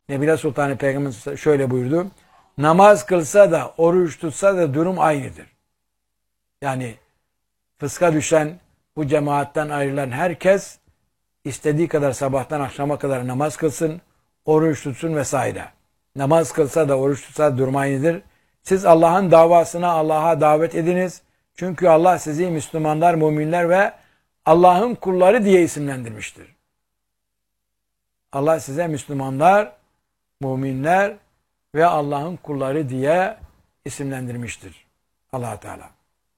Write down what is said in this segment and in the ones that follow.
Nebile Sultanı Peygamber şöyle buyurdu. Namaz kılsa da oruç tutsa da durum aynıdır. Yani fıska düşen, bu cemaatten ayrılan herkes istediği kadar sabahtan akşama kadar namaz kılsın, oruç tutsun vesaire. Namaz kılsa da oruç tutsa da durum aynıdır. Siz Allah'ın davasına Allah'a davet ediniz. Çünkü Allah sizi Müslümanlar, müminler ve Allah'ın kulları diye isimlendirmiştir. Allah size Müslümanlar, müminler ve Allah'ın kulları diye isimlendirmiştir. Allah Teala.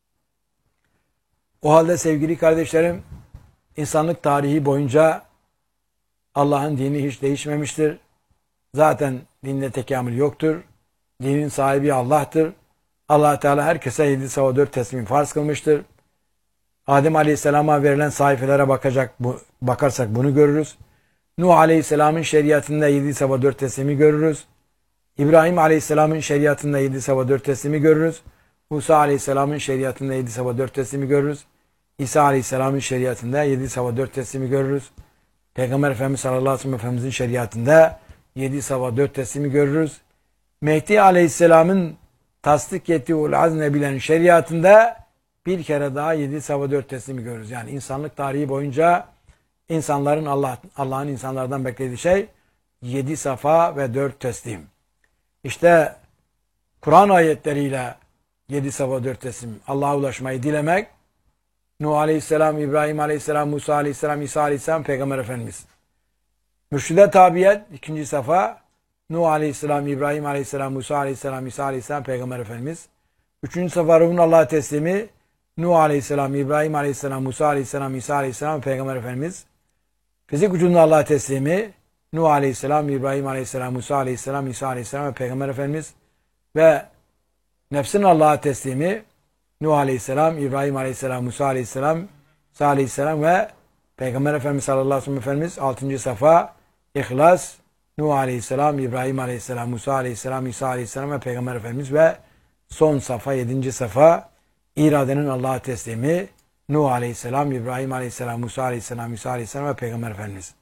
O halde sevgili kardeşlerim, insanlık tarihi boyunca Allah'ın dini hiç değişmemiştir. Zaten dinde tekamül yoktur. Dinin sahibi Allah'tır. Allah Teala herkese 7 sabah 4 teslimi farz kılmıştır. Adem Aleyhisselam'a verilen sayfelere bakarsak bunu görürüz. Nuh Aleyhisselam'ın şeriatında 7 sabah 4 teslimi görürüz. İbrahim Aleyhisselam'ın şeriatında 7 sabah 4 teslimi görürüz. Musa Aleyhisselam'ın şeriatında 7 sabah 4 teslimi görürüz. İsa Aleyhisselam'ın şeriatında 7 sabah 4 teslimi görürüz. Peygamber Efendimiz sallallahu aleyhi ve sellem Efendimizin şeriatında 7 sabah 4 teslimi görürüz. Mehdi Aleyhisselam'ın tasdik ettiği ul-azne bilen şeriatında bir kere daha 7 sabah 4 teslimi görürüz. Yani insanlık tarihi boyunca insanların Allah'ın insanlardan beklediği şey 7 safa ve 4 teslim. İşte Kur'an ayetleriyle 7 sabah 4 teslim Allah'a ulaşmayı dilemek, Nuh Aleyhisselam, İbrahim Aleyhisselam, Musa Aleyhisselam, İsa Aleyhisselam, Peygamber Efendimiz. Mürşide tabiyet 2. safa Nuh Aleyhisselam, İbrahim Aleyhisselam, Musa Aleyhisselam, İsa Aleyhisselam, Peygamber Efendimiz. 3. safa ruhun Allah'a teslimi Nuh Aleyhisselam, İbrahim Aleyhisselam, Musa Aleyhisselam, İsa Aleyhisselam, Peygamber Efendimiz. Fizik vücudun Allah'a teslimi Nuh Aleyhisselam, İbrahim Aleyhisselam, Musa Aleyhisselam, İsa Aleyhisselam ve Peygamber Efendimiz. Ve nefsin Allah'a teslimi Nuh Aleyhisselam, İbrahim Aleyhisselam, Musa Aleyhisselam, İsa Aleyhisselam ve Peygamber Efendimiz sallallahu aleyhi ve sellem Efendimiz. 6. safa İhlas Nuh Aleyhisselam, İbrahim Aleyhisselam, Musa Aleyhisselam, İsa Aleyhisselam ve Peygamber Efendimiz ve son safa 7. safa iradenin Allah'a teslimi Nuh Aleyhisselam, İbrahim Aleyhisselam, Musa Aleyhisselam, İsa Aleyhisselam ve Peygamber Efendimiz.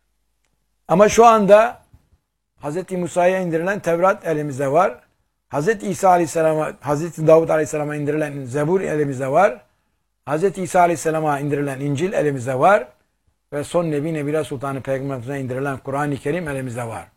Ama şu anda Hz. Musa'ya indirilen Tevrat elimizde var. Hz. İsa Aleyhisselam'a, Hz. Davud Aleyhisselam'a indirilen Zebur elimizde var. Hz. İsa Aleyhisselam'a indirilen İncil elimizde var. Ve son Nebile Sultanı Peygamberimize indirilen Kur'an-ı Kerim elimizde var.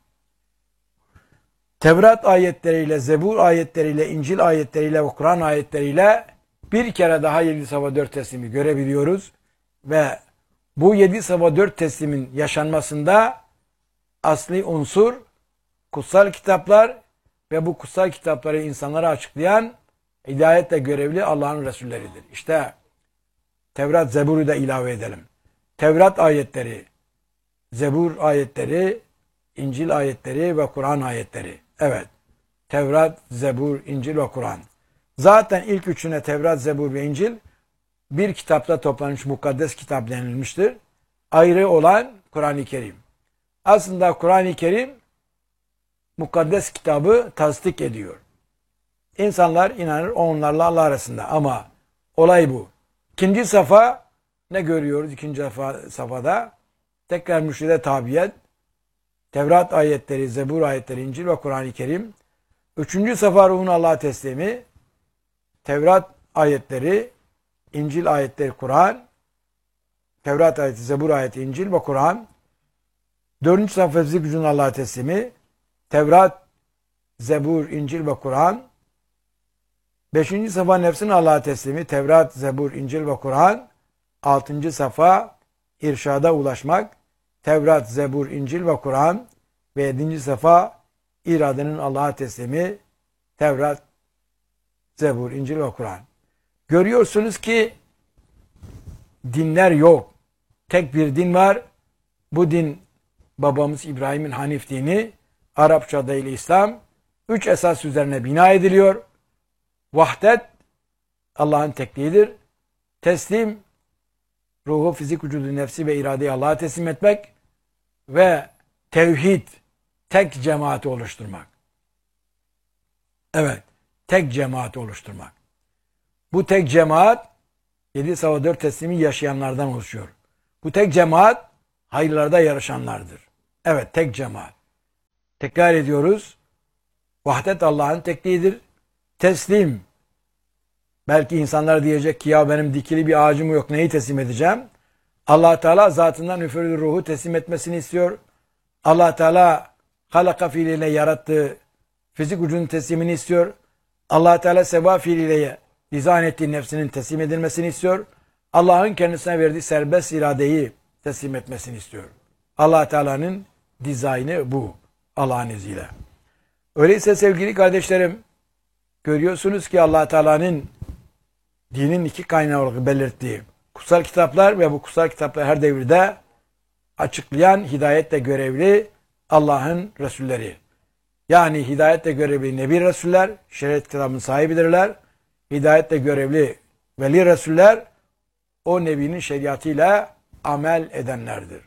Tevrat ayetleriyle, Zebur ayetleriyle, İncil ayetleriyle ve Kur'an ayetleriyle bir kere daha 7 sabah 4 teslimi görebiliyoruz. Ve bu 7 sabah 4 teslimin yaşanmasında asli unsur kutsal kitaplar ve bu kutsal kitapları insanlara açıklayan hidayetle görevli Allah'ın Resulleridir. İşte Tevrat, Zebur'u da ilave edelim. Tevrat ayetleri, Zebur ayetleri, İncil ayetleri ve Kur'an ayetleri. Evet. Tevrat, Zebur, İncil ve Kur'an. Zaten ilk üçüne Tevrat, Zebur ve İncil bir kitapta toplanmış mukaddes kitap denilmiştir. Ayrı olan Kur'an-ı Kerim. Aslında Kur'an-ı Kerim mukaddes kitabı tasdik ediyor. İnsanlar inanır onlarla Allah arasında ama olay bu. İkinci safa ne görüyoruz ikinci safhada? Tekrar mürşide tabiyet, Tevrat ayetleri, Zebur ayetleri, İncil ve Kur'an-ı Kerim. Üçüncü safa ruhun Allah'a teslimi, Tevrat ayetleri, İncil ayetleri, Kur'an, Tevrat ayeti, Zebur ayeti, İncil ve Kur'an. Dördüncü safa fizik gücünün Allah'a teslimi, Tevrat, Zebur, İncil ve Kur'an. Beşinci safa nefsin Allah'a teslimi, Tevrat, Zebur, İncil ve Kur'an. Altıncı safa irşada ulaşmak, Tevrat, Zebur, İncil ve Kur'an. Ve yedinci safa iradenin Allah'a teslimi, Tevrat, Zebur, İncil ve Kur'an. Görüyorsunuz ki dinler yok. Tek bir din var. Bu din babamız İbrahim'in Hanif dini, Arapça adıyla İslam. 3 esas üzerine bina ediliyor. Vahdet, Allah'ın tekliğidir. Teslim, ruhu, fizik, vücudu, nefsi ve iradeyi Allah'a teslim etmek. Ve tevhid, tek cemaati oluşturmak. Evet, tek cemaati oluşturmak. Bu tek cemaat 7 sabah 4 teslimi yaşayanlardan oluşuyor. Bu tek cemaat hayırlarda yarışanlardır. Evet, tek cemaat. Tekrar ediyoruz. Vahdet Allah'ın tekliğidir. Teslim. Belki insanlar diyecek ki ya benim dikili bir ağacım yok, neyi teslim edeceğim? Allah Teala zatından üfürülü ruhu teslim etmesini istiyor. Allah Teala halaka fiiliyle yarattığı fizik ucunun teslimini istiyor. Allah Teala seva fiiliyle dizayn ettiği nefsinin teslim edilmesini istiyor. Allah'ın kendisine verdiği serbest iradeyi teslim etmesini istiyor. Allah Teala'nın dizaynı bu Allah'ın izniyle. Öyleyse sevgili kardeşlerim, görüyorsunuz ki Allah Teala'nın dinin iki kaynağı olarak belirttiği kutsal kitaplar ve bu kutsal kitaplar her devirde açıklayan hidayetle görevli Allah'ın Resulleri. Yani hidayetle görevli Nebi Resuller, şeriat kitabının sahibidirler. Hidayetle görevli Veli Resuller, o Nebi'nin şeriatıyla amel edenlerdir.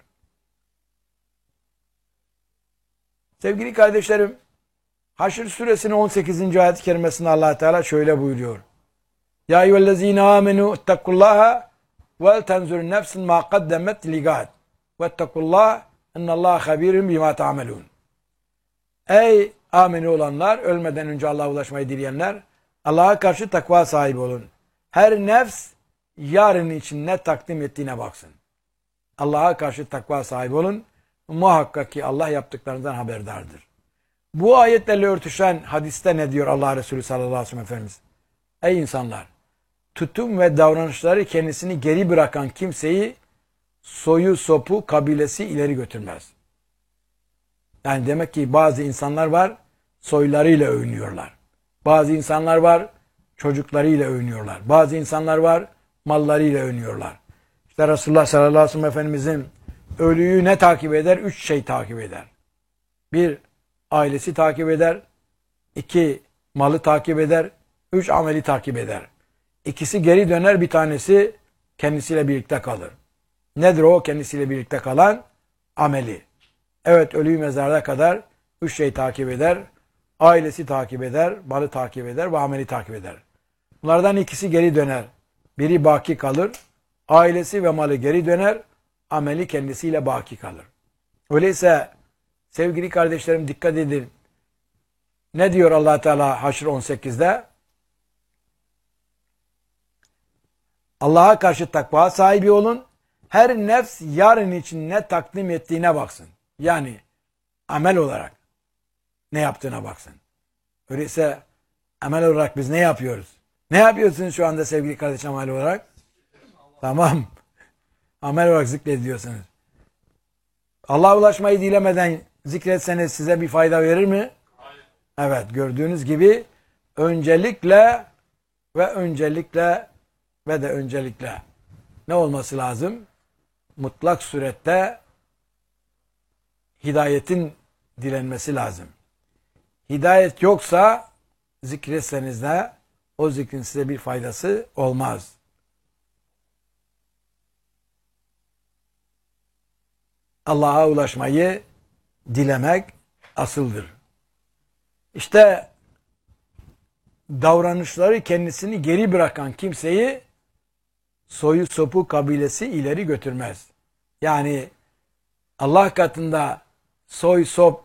Sevgili kardeşlerim, Haşr suresinin 18. ayet-i kerimesinde Allah Teala şöyle buyuruyor. Ya eyyühellezine amenu ittakullaha ve tenzur nefsin ma kaddemet ligad ve ittakullah innallaha habirun bima ta'melun. Ey ameni olanlar, ölmeden önce Allah'a ulaşmayı dileyenler, Allah'a karşı takva sahibi olun. Her nefs yarın için ne takdim ettiğine baksın. Allah'a karşı takva sahibi olun. Muhakkak ki Allah yaptıklarınızdan haberdardır. Bu ayetlerle örtüşen hadiste ne diyor Allah Resulü sallallahu aleyhi ve sellem Efendimiz? Ey insanlar! Tutum ve davranışları kendisini geri bırakan kimseyi soyu, sopu, kabilesi ileri götürmez. Yani demek ki bazı insanlar var, soylarıyla övünüyorlar. Bazı insanlar var, çocuklarıyla övünüyorlar. Bazı insanlar var, mallarıyla övünüyorlar. İşte Resulullah sallallahu aleyhi ve sellem Efendimizin ölüyü ne takip eder? 3 şey takip eder. 1, ailesi takip eder. 2, malı takip eder. 3, ameli takip eder. İkisi geri döner, bir tanesi kendisiyle birlikte kalır. Nedir o kendisiyle birlikte kalan? Ameli. Evet, ölüyü mezarda kadar 3 şey takip eder. Ailesi takip eder, malı takip eder ve ameli takip eder. Bunlardan ikisi geri döner. Biri baki kalır. Ailesi ve malı geri döner. Ameli kendisiyle baki kalır. Öyleyse sevgili kardeşlerim dikkat edin. Ne diyor Allah Teala Haşr 18'de? Allah'a karşı takva sahibi olun. Her nefs yarın için ne takdim ettiğine baksın. Yani amel olarak ne yaptığına baksın. Öyleyse amel olarak biz ne yapıyoruz? Ne yapıyorsunuz şu anda sevgili kardeşim amel olarak? Tamam. Amel olarak zikrediyorsunuz. Allah'a ulaşmayı dilemeden zikretseniz size bir fayda verir mi? Hayır. Evet, gördüğünüz gibi öncelikle ne olması lazım? Mutlak surette hidayetin dilenmesi lazım. Hidayet yoksa zikretseniz de o zikrin size bir faydası olmaz. Allah'a ulaşmayı dilemek asıldır. İşte davranışları kendisini geri bırakan kimseyi soyu sopu kabilesi ileri götürmez. Yani Allah katında soy sop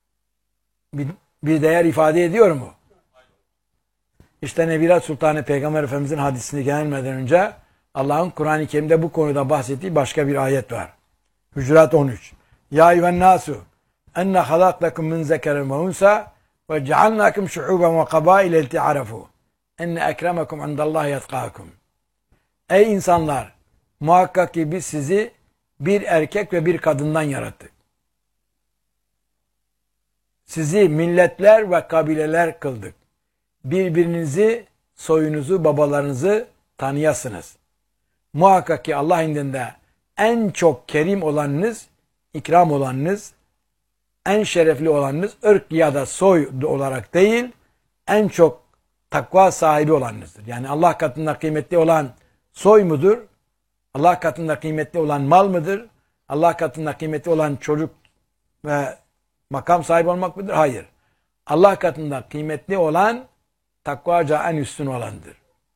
bir değer ifade ediyor mu? İşte Nebirat Sultanı Peygamber Efendimizin hadisine gelmeden önce Allah'ın Kur'an-ı Kerim'de bu konuda bahsettiği başka bir ayet var. Hucurat 13. Ya eyyühen nasu enne halaklekum min zekerin ve unsa ve cealnakum şu'uben ve kabaile ilti'arafu enne ekremekum indallahi yetkakum. Ey insanlar! Muhakkak ki biz sizi bir erkek ve bir kadından yarattık. Sizi milletler ve kabileler kıldık. Birbirinizi, soyunuzu, babalarınızı tanıyasınız. Muhakkak ki Allah indinde en çok kerim olanınız, ikram olanınız, en şerefli olanınız, ırk ya da soy olarak değil, en çok takva sahibi olanınızdır. Yani Allah katında kıymetli olan soy mudur? Allah katında kıymetli olan mal mıdır? Allah katında kıymetli olan çocuk ve makam sahibi olmak mıdır? Hayır. Allah katında kıymetli olan takvaca en üstün olandır.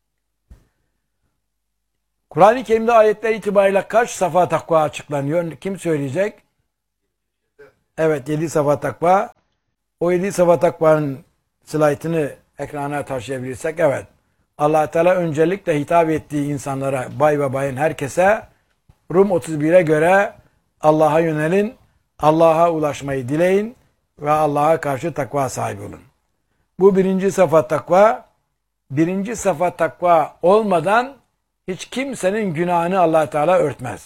Kur'an-ı Kerim'de ayetler itibariyle kaç safa takva açıklanıyor? Kim söyleyecek? Evet, 7 safa takva. O 7 sıfat takvanın slaytını ekrana taşıyabilirsek, evet. Allah Teala öncelikle hitap ettiği insanlara, bay ve bayan herkese Rum 31'e göre Allah'a yönelin, Allah'a ulaşmayı dileyin ve Allah'a karşı takva sahibi olun. Bu birinci sıfat takva. Birinci sıfat takva olmadan hiç kimsenin günahını Allah Teala örtmez.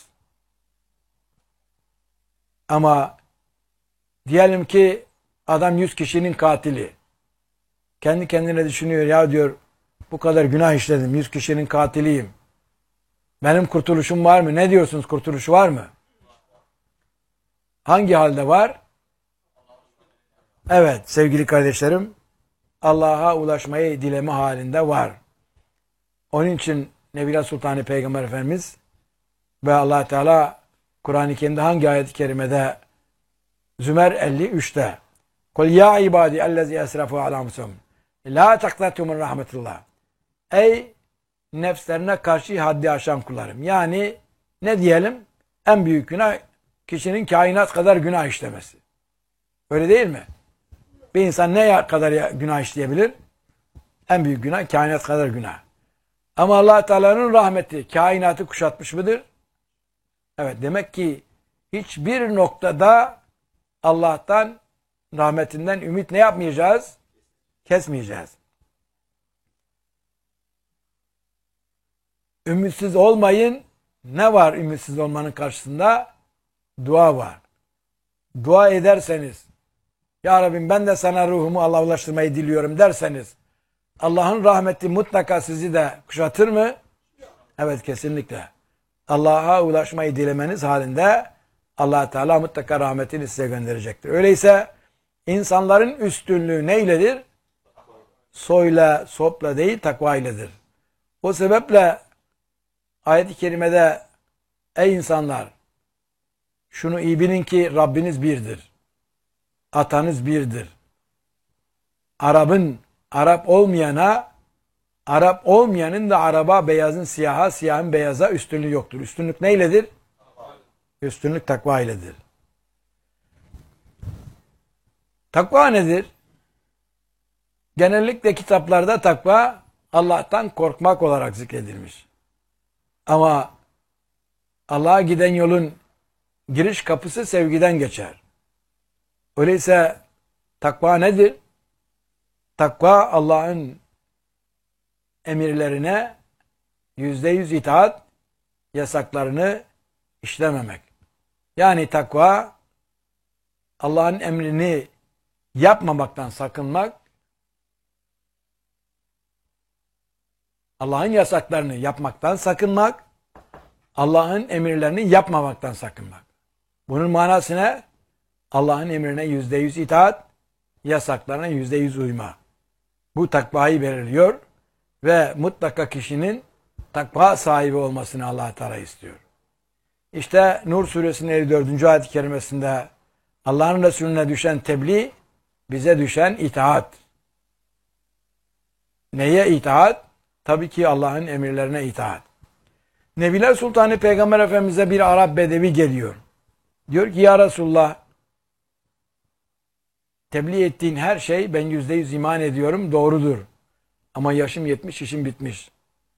Ama diyelim ki adam 100 kişinin katili. Kendi kendine düşünüyor, ya diyor, bu kadar günah işledim, 100 kişinin katiliyim. Benim kurtuluşum var mı? Ne diyorsunuz, kurtuluşu var mı? Hangi halde var? Evet sevgili kardeşlerim, Allah'a ulaşmayı dileme halinde var. Onun için Nebiler Sultanı Peygamber Efendimiz ve Allah Teala Kur'an-ı Kerim'de hangi ayet-i kerimede? Zümer 53'te. Kul ya ibadi ellezî esrafû alâ enfusihim la taqnatû min rahmetullah. Ey nefslerine karşı haddi aşan kullarım. Yani ne diyelim? En büyük günah kişinin kainat kadar günah işlemesi. Öyle değil mi? Bir insan ne kadar günah işleyebilir? En büyük günah kainat kadar günah. Ama Allah Teala'nın rahmeti kainatı kuşatmış mıdır? Evet, demek ki hiçbir noktada Allah'tan, rahmetinden ümit ne yapmayacağız? Kesmeyeceğiz. Ümitsiz olmayın. Ne var ümitsiz olmanın karşısında? Dua var. Dua ederseniz, ya Rabbim ben de sana ruhumu Allah'a ulaştırmayı diliyorum derseniz, Allah'ın rahmeti mutlaka sizi de kuşatır mı? Evet, kesinlikle. Allah'a ulaşmayı dilemeniz halinde Allah Teala mutlaka rahmetini size gönderecektir. Öyleyse insanların üstünlüğü neyledir? Soyla, sopla değil, takva iledir. O sebeple ayet-i kerimede ey insanlar, şunu iyi bilin ki Rabbiniz birdir. Atanız birdir. Arap olmayanın da Araba, beyazın siyaha, siyahın beyaza üstünlüğü yoktur. Üstünlük neyledir? Üstünlük takva iledir. Takva nedir? Genellikle kitaplarda takva Allah'tan korkmak olarak zikredilmiş. Ama Allah'a giden yolun giriş kapısı sevgiden geçer. Öyleyse takva nedir? Takva Allah'ın emirlerine %100 itaat, yasaklarını işlememek. Yani takva Allah'ın emrini yapmamaktan sakınmak, Allah'ın yasaklarını yapmaktan sakınmak, Allah'ın emirlerini yapmamaktan sakınmak. Bunun manası ne? Allah'ın emrine %100 itaat, yasaklarına %100 uyma. Bu takvayı belirliyor ve mutlaka kişinin takva sahibi olmasını Allah Teala istiyor. İşte Nur suresinin 54. ayet-i kerimesinde Allah'ın Resulüne düşen tebliğ, bize düşen itaat. Neye itaat? Tabii ki Allah'ın emirlerine itaat. Nebiler Sultanı Peygamber Efendimiz'e bir Arap bedevi geliyor. Diyor ki ya Resulullah, tebliğ ettiğin her şey ben %100 iman ediyorum, doğrudur. Ama yaşım 70, işim bitmiş.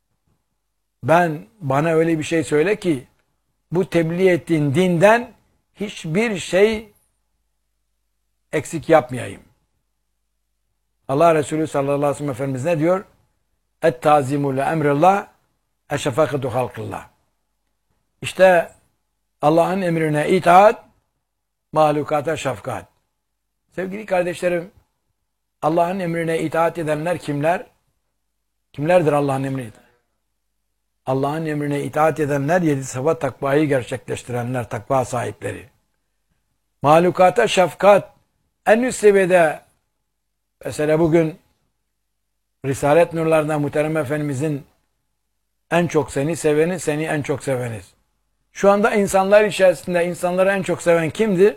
Bana öyle bir şey söyle ki bu tebliğ ettiğin dinden hiçbir şey eksik yapmayayım. Allah Resulü sallallahu aleyhi ve sellem Efendimiz ne diyor? Et-tazimu le emrillah eşefakatu halkillah. İşte Allah'ın emrine itaat, mahlukata şefkat. Sevgili kardeşlerim, Allah'ın emrine itaat edenler kimler? Kimlerdir Allah'ın emrine itaat? Allah'ın emrine itaat edenler 7 sıfat takvayı gerçekleştirenler, takva sahipleri. Mahlukata şefkat en üst seviyede. Mesela bugün Risalet nurlarından Muhterem Efendimizin en çok seni seveni, seni en çok seveniz. Şu anda insanlar içerisinde insanları en çok seven kimdir?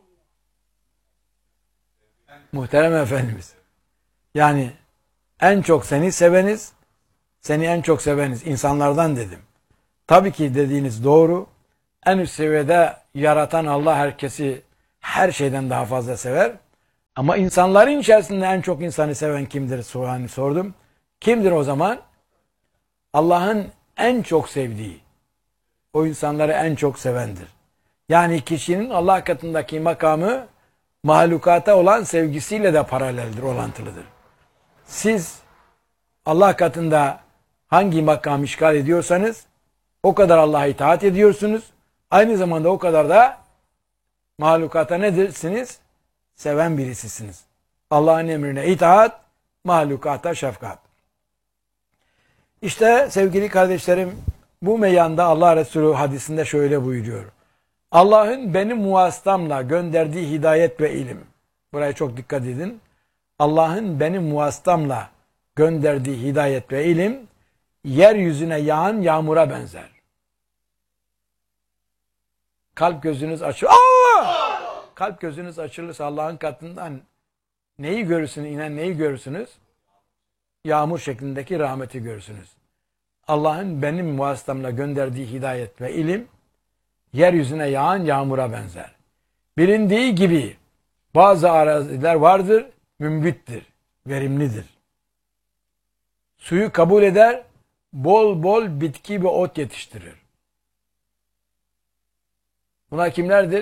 Muhterem Efendimiz. Yani en çok seni seveniz, seni en çok seveniz. İnsanlardan dedim. Tabii ki dediğiniz doğru. En üst seviyede yaratan Allah herkesi her şeyden daha fazla sever. Ama insanların içerisinde en çok insanı seven kimdir? Sordum. Kimdir o zaman? Allah'ın en çok sevdiği, o insanları en çok sevendir. Yani kişinin Allah katındaki makamı mahlukata olan sevgisiyle de paraleldir, orantılıdır. Siz Allah katında hangi makam işgal ediyorsanız o kadar Allah'a itaat ediyorsunuz. Aynı zamanda o kadar da mahlukata nedirsiniz? Seven birisisiniz. Allah'ın emrine itaat, mahlukata şefkat. İşte sevgili kardeşlerim, bu meyanda Allah Resulü hadisinde şöyle buyuruyor. Allah'ın benim vasıtamla gönderdiği hidayet ve ilim. Buraya çok dikkat edin. Allah'ın benim vasıtamla gönderdiği hidayet ve ilim yeryüzüne yağan yağmura benzer. Kalp gözünüz açılır. Kalp gözünüz açılırsa Allah'ın katından neyi görürsünüz? İnen neyi görürsünüz? Yağmur şeklindeki rahmeti görürsünüz. Allah'ın benim vasıtamla gönderdiği hidayet ve ilim yeryüzüne yağan yağmura benzer. Bilindiği gibi bazı araziler vardır, mümbittir, verimlidir. Suyu kabul eder, bol bol bitki ve ot yetiştirir. Bunlar kimlerdir?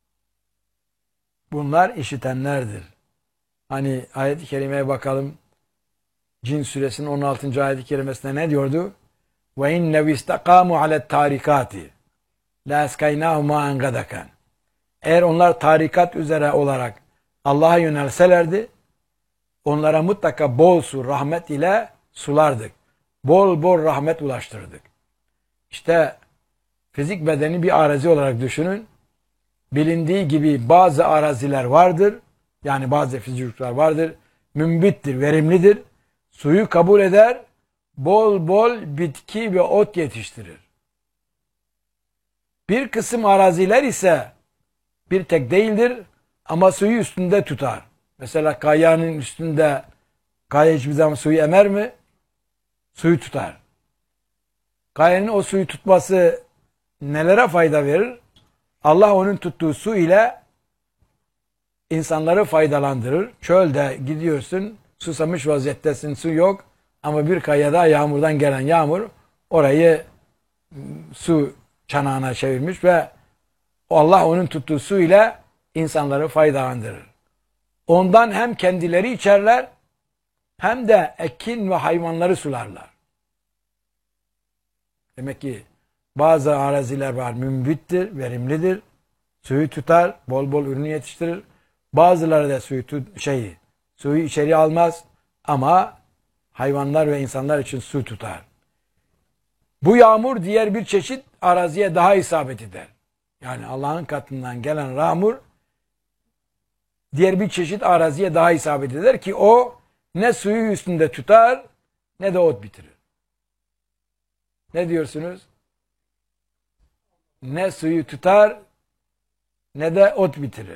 Bunlar işitenlerdir. Hani ayet-i kerimeye bakalım. Cin suresinin 16. ayet-i kerimesinde ne diyordu? Ve inne istakamu alet tarikati la eskaynahum ma'an gadakan. Eğer onlar tarikat üzere olarak Allah'a yönelselerdi, onlara mutlaka bol su, rahmet ile sulardık. Bol bol rahmet ulaştırdık. İşte fizik bedeni bir arazi olarak düşünün. Bilindiği gibi bazı araziler vardır. Yani bazı fizikler vardır. Mümbittir, verimlidir. Suyu kabul eder. Bol bol bitki ve ot yetiştirir. Bir kısım araziler ise bir tek değildir ama suyu üstünde tutar. Mesela kayanın üstünde kaya hiçbir zaman suyu emer mi? Suyu tutar. Kayanın o suyu tutması nelere fayda verir? Allah onun tuttuğu su ile insanları faydalandırır. Çölde gidiyorsun, susamış vaziyettesin, su yok. Ama bir kayada yağmurdan gelen yağmur orayı su çanağına çevirmiş ve Allah onun tuttuğu su ile insanları faydalandırır. Ondan hem kendileri içerler hem de ekin ve hayvanları sularlar. Demek ki bazı araziler var, mümbittir, verimlidir, suyu tutar, bol bol ürünü yetiştirir. Bazıları da suyu içeri almaz ama hayvanlar ve insanlar için su tutar. Bu yağmur diğer bir çeşit araziye daha isabet eder. Yani Allah'ın katından gelen yağmur diğer bir çeşit araziye daha isabet eder ki o ne suyu üstünde tutar ne de ot bitirir. Ne diyorsunuz? Ne suyu tutar ne de ot bitirir.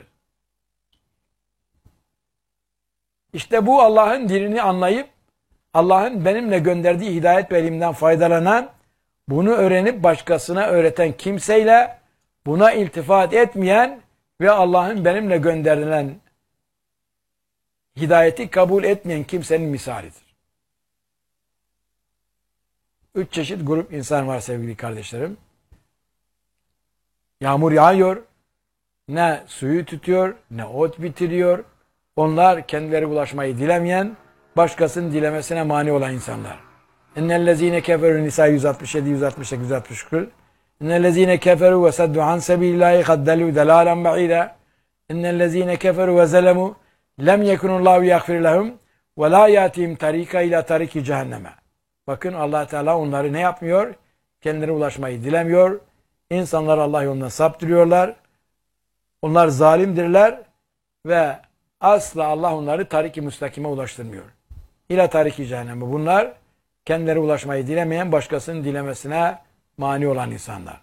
İşte bu Allah'ın dinini anlayıp Allah'ın benimle gönderdiği hidayet ve ilimden faydalanan, bunu öğrenip başkasına öğreten kimseyle buna iltifat etmeyen ve Allah'ın benimle gönderilen hidayeti kabul etmeyen kimsenin misalidir. 3 çeşit grup insan var sevgili kardeşlerim. Yağmur yağıyor, ne suyu tutuyor, ne ot bitiriyor. Onlar kendileri ulaşmayı dilemeyen, başkasının dilemesine mani olan insanlar. İnnellezîne keferû Nisa 167, 168, 169. İnnellezîne keferû ve saddu an sebîlillâhi kaddelû delâlen ba'îdâ. İnnellezîne keferû ve zelemû lem yekunullâhu yagfir lehum ve lâ yâtihim tarîka ilâ tarîki cehenneme. Bakın Allah Teala onları ne yapmıyor? Kendilerine ulaşmayı dilemiyor. İnsanlar Allah yolundan saptırıyorlar. Onlar zalimdirler ve asla Allah onları tarik-i müstakime ulaştırmıyor. İlâ tarîki cehenneme. Bunlar kendileri ulaşmayı dilemeyen, başkasının dilemesine mani olan insanlar.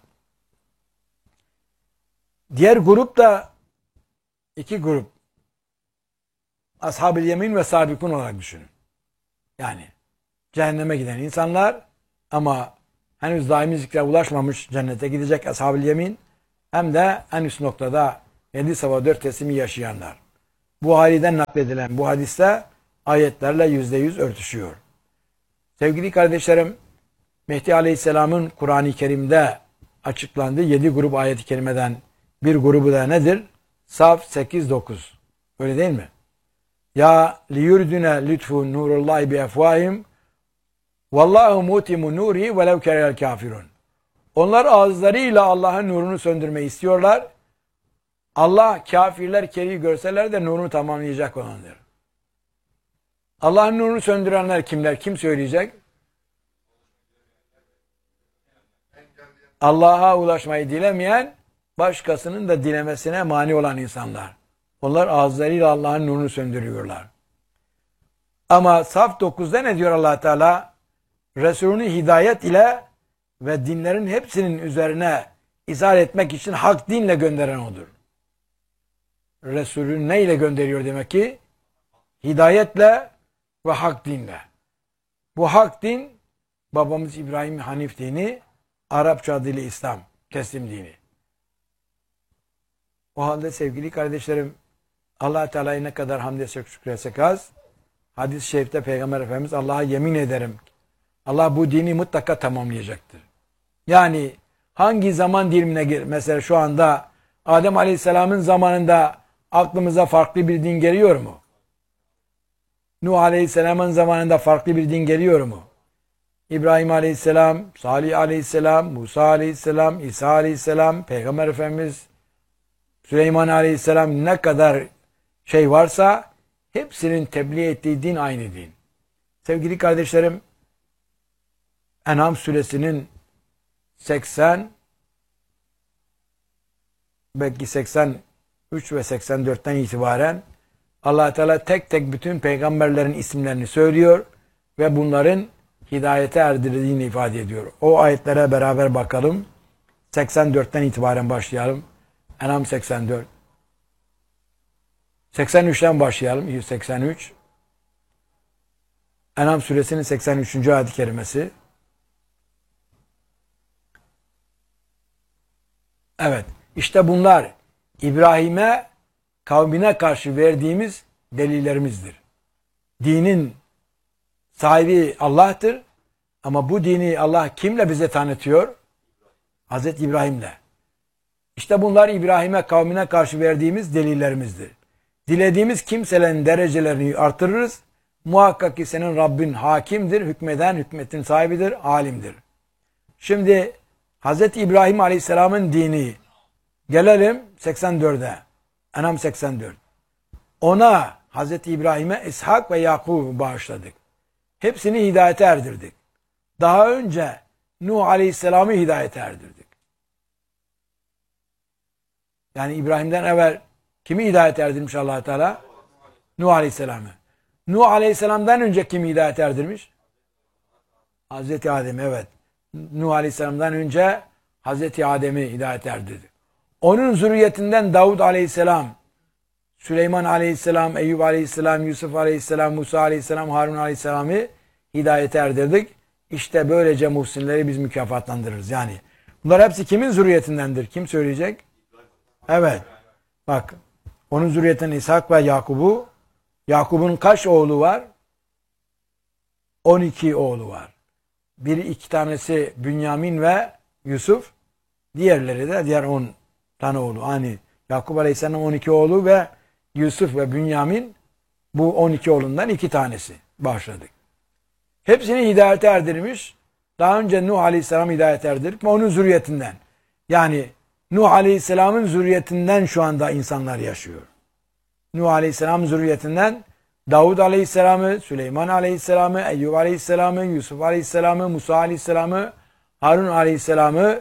Diğer grup da 2 grup. Ashab-ı yemin ve sabikun olarak düşünün. Yani cehenneme giden insanlar ama henüz daimi zikre ulaşmamış cennete gidecek ashab-ı yemin, hem de en üst noktada 7 sabah 4 teslimi yaşayanlar. Buhari'den nakledilen bu hadiste ayetlerle %100 örtüşüyor. Sevgili kardeşlerim, Mehdi Aleyhisselam'ın Kur'an-ı Kerim'de açıklandığı 7 grup ayet-i kerimeden bir grubu da nedir? Saf 8-9. Öyle değil mi? Ya liyurdune lütfu nurullahi bi efvahim vallahu mutimu nuri velev kerel kafirun. Onlar ağızlarıyla Allah'ın nurunu söndürmeyi istiyorlar. Allah kafirler keriyi görseler de nurunu tamamlayacak olandır. Allah'ın nurunu söndürenler kimler? Kim söyleyecek? Allah'a ulaşmayı dilemeyen, başkasının da dilemesine mani olan insanlar. Onlar ağızlarıyla Allah'ın nurunu söndürüyorlar. Ama Saf 9'da ne diyor Allah Teala? Resulünü hidayet ile ve dinlerin hepsinin üzerine izah etmek için hak dinle gönderen odur. Resulü neyle gönderiyor demek ki? Hidayetle ve hak dinle. Bu hak din, babamız İbrahim Hanif dini, Arapça adıyla İslam, teslim dini. O halde sevgili kardeşlerim, Allah Teala'ya ne kadar hamd etsek şükretsek az. Hadis-i şerifte Peygamber Efendimiz Allah'a yemin ederim, Allah bu dini mutlaka tamamlayacaktır. Yani hangi zaman dilimine mesela şu anda Adem Aleyhisselam'ın zamanında aklımıza farklı bir din geliyor mu? Nuh Aleyhisselam'ın zamanında farklı bir din geliyor mu? İbrahim Aleyhisselam, Salih Aleyhisselam, Musa Aleyhisselam, İsa Aleyhisselam, Peygamber Efendimiz, Süleyman Aleyhisselam ne kadar şey varsa hepsinin tebliğ ettiği din aynı din. Sevgili kardeşlerim, En'am suresinin 80 belki 83 ve 84'ten itibaren Allah Teala tek tek bütün peygamberlerin isimlerini söylüyor ve bunların hidayete erdirildiğini ifade ediyor. O ayetlere beraber bakalım. 84'ten itibaren başlayalım. En'am 84. 83'ten başlayalım. 183. En'am suresinin 83. ayet-i kerimesi. Evet. İşte bunlar İbrahim'e kavmine karşı verdiğimiz delillerimizdir. Dinin sahibi Allah'tır. Ama bu dini Allah kimle bize tanıtıyor? Hazreti İbrahim'le. İşte bunlar İbrahim'e kavmine karşı verdiğimiz delillerimizdir. Dilediğimiz kimselerin derecelerini artırırız. Muhakkak ki senin Rabbin hakimdir, hükmeden, hükmetin sahibidir, alimdir. Şimdi Hazreti İbrahim Aleyhisselam'ın dini, gelelim 84'e. En'am 84. Ona Hazreti İbrahim'e İshak ve Yakub'u bağışladık. Hepsini hidayete erdirdik. Daha önce Nuh Aleyhisselam'ı hidayete erdirdik. Yani İbrahim'den evvel kimi hidayete erdirmiş Allah Teala? Nuh Aleyhisselam'ı. Nuh Aleyhisselam'dan önce kimi hidayete erdirmiş? Hazreti Adem, evet. Nuh Aleyhisselam'dan önce Hazreti Adem'i hidayete erdirdi. Onun zürriyetinden Davud Aleyhisselam, Süleyman Aleyhisselam, Eyüp Aleyhisselam, Yusuf Aleyhisselam, Musa Aleyhisselam, Harun Aleyhisselam'ı hidayete erdirdik. İşte böylece muhsinleri biz mükafatlandırırız. Yani bunlar hepsi kimin zürriyetindendir? Kim söyleyecek? Evet. Bak, onun zürriyetinden İshak ve Yakub'u. Yakub'un kaç oğlu var? 12 oğlu var. İki tanesi Bünyamin ve Yusuf. Diğerleri de diğer 10 tane oğlu. Hani Yakup Aleyhisselam'ın 12 oğlu ve Yusuf ve Bünyamin, bu 12 oğlundan 2 tanesi bağışladık. Hepsini hidayete erdirmiş. Daha önce Nuh Aleyhisselam hidayete erdirdik ve onun zürriyetinden. Yani Nuh Aleyhisselam'ın zürriyetinden şu anda insanlar yaşıyor. Nuh Aleyhisselam zürriyetinden Davud Aleyhisselam'ı, Süleyman Aleyhisselam'ı, Eyyub Aleyhisselam'ı, Yusuf Aleyhisselam'ı, Musa Aleyhisselam'ı, Harun Aleyhisselam'ı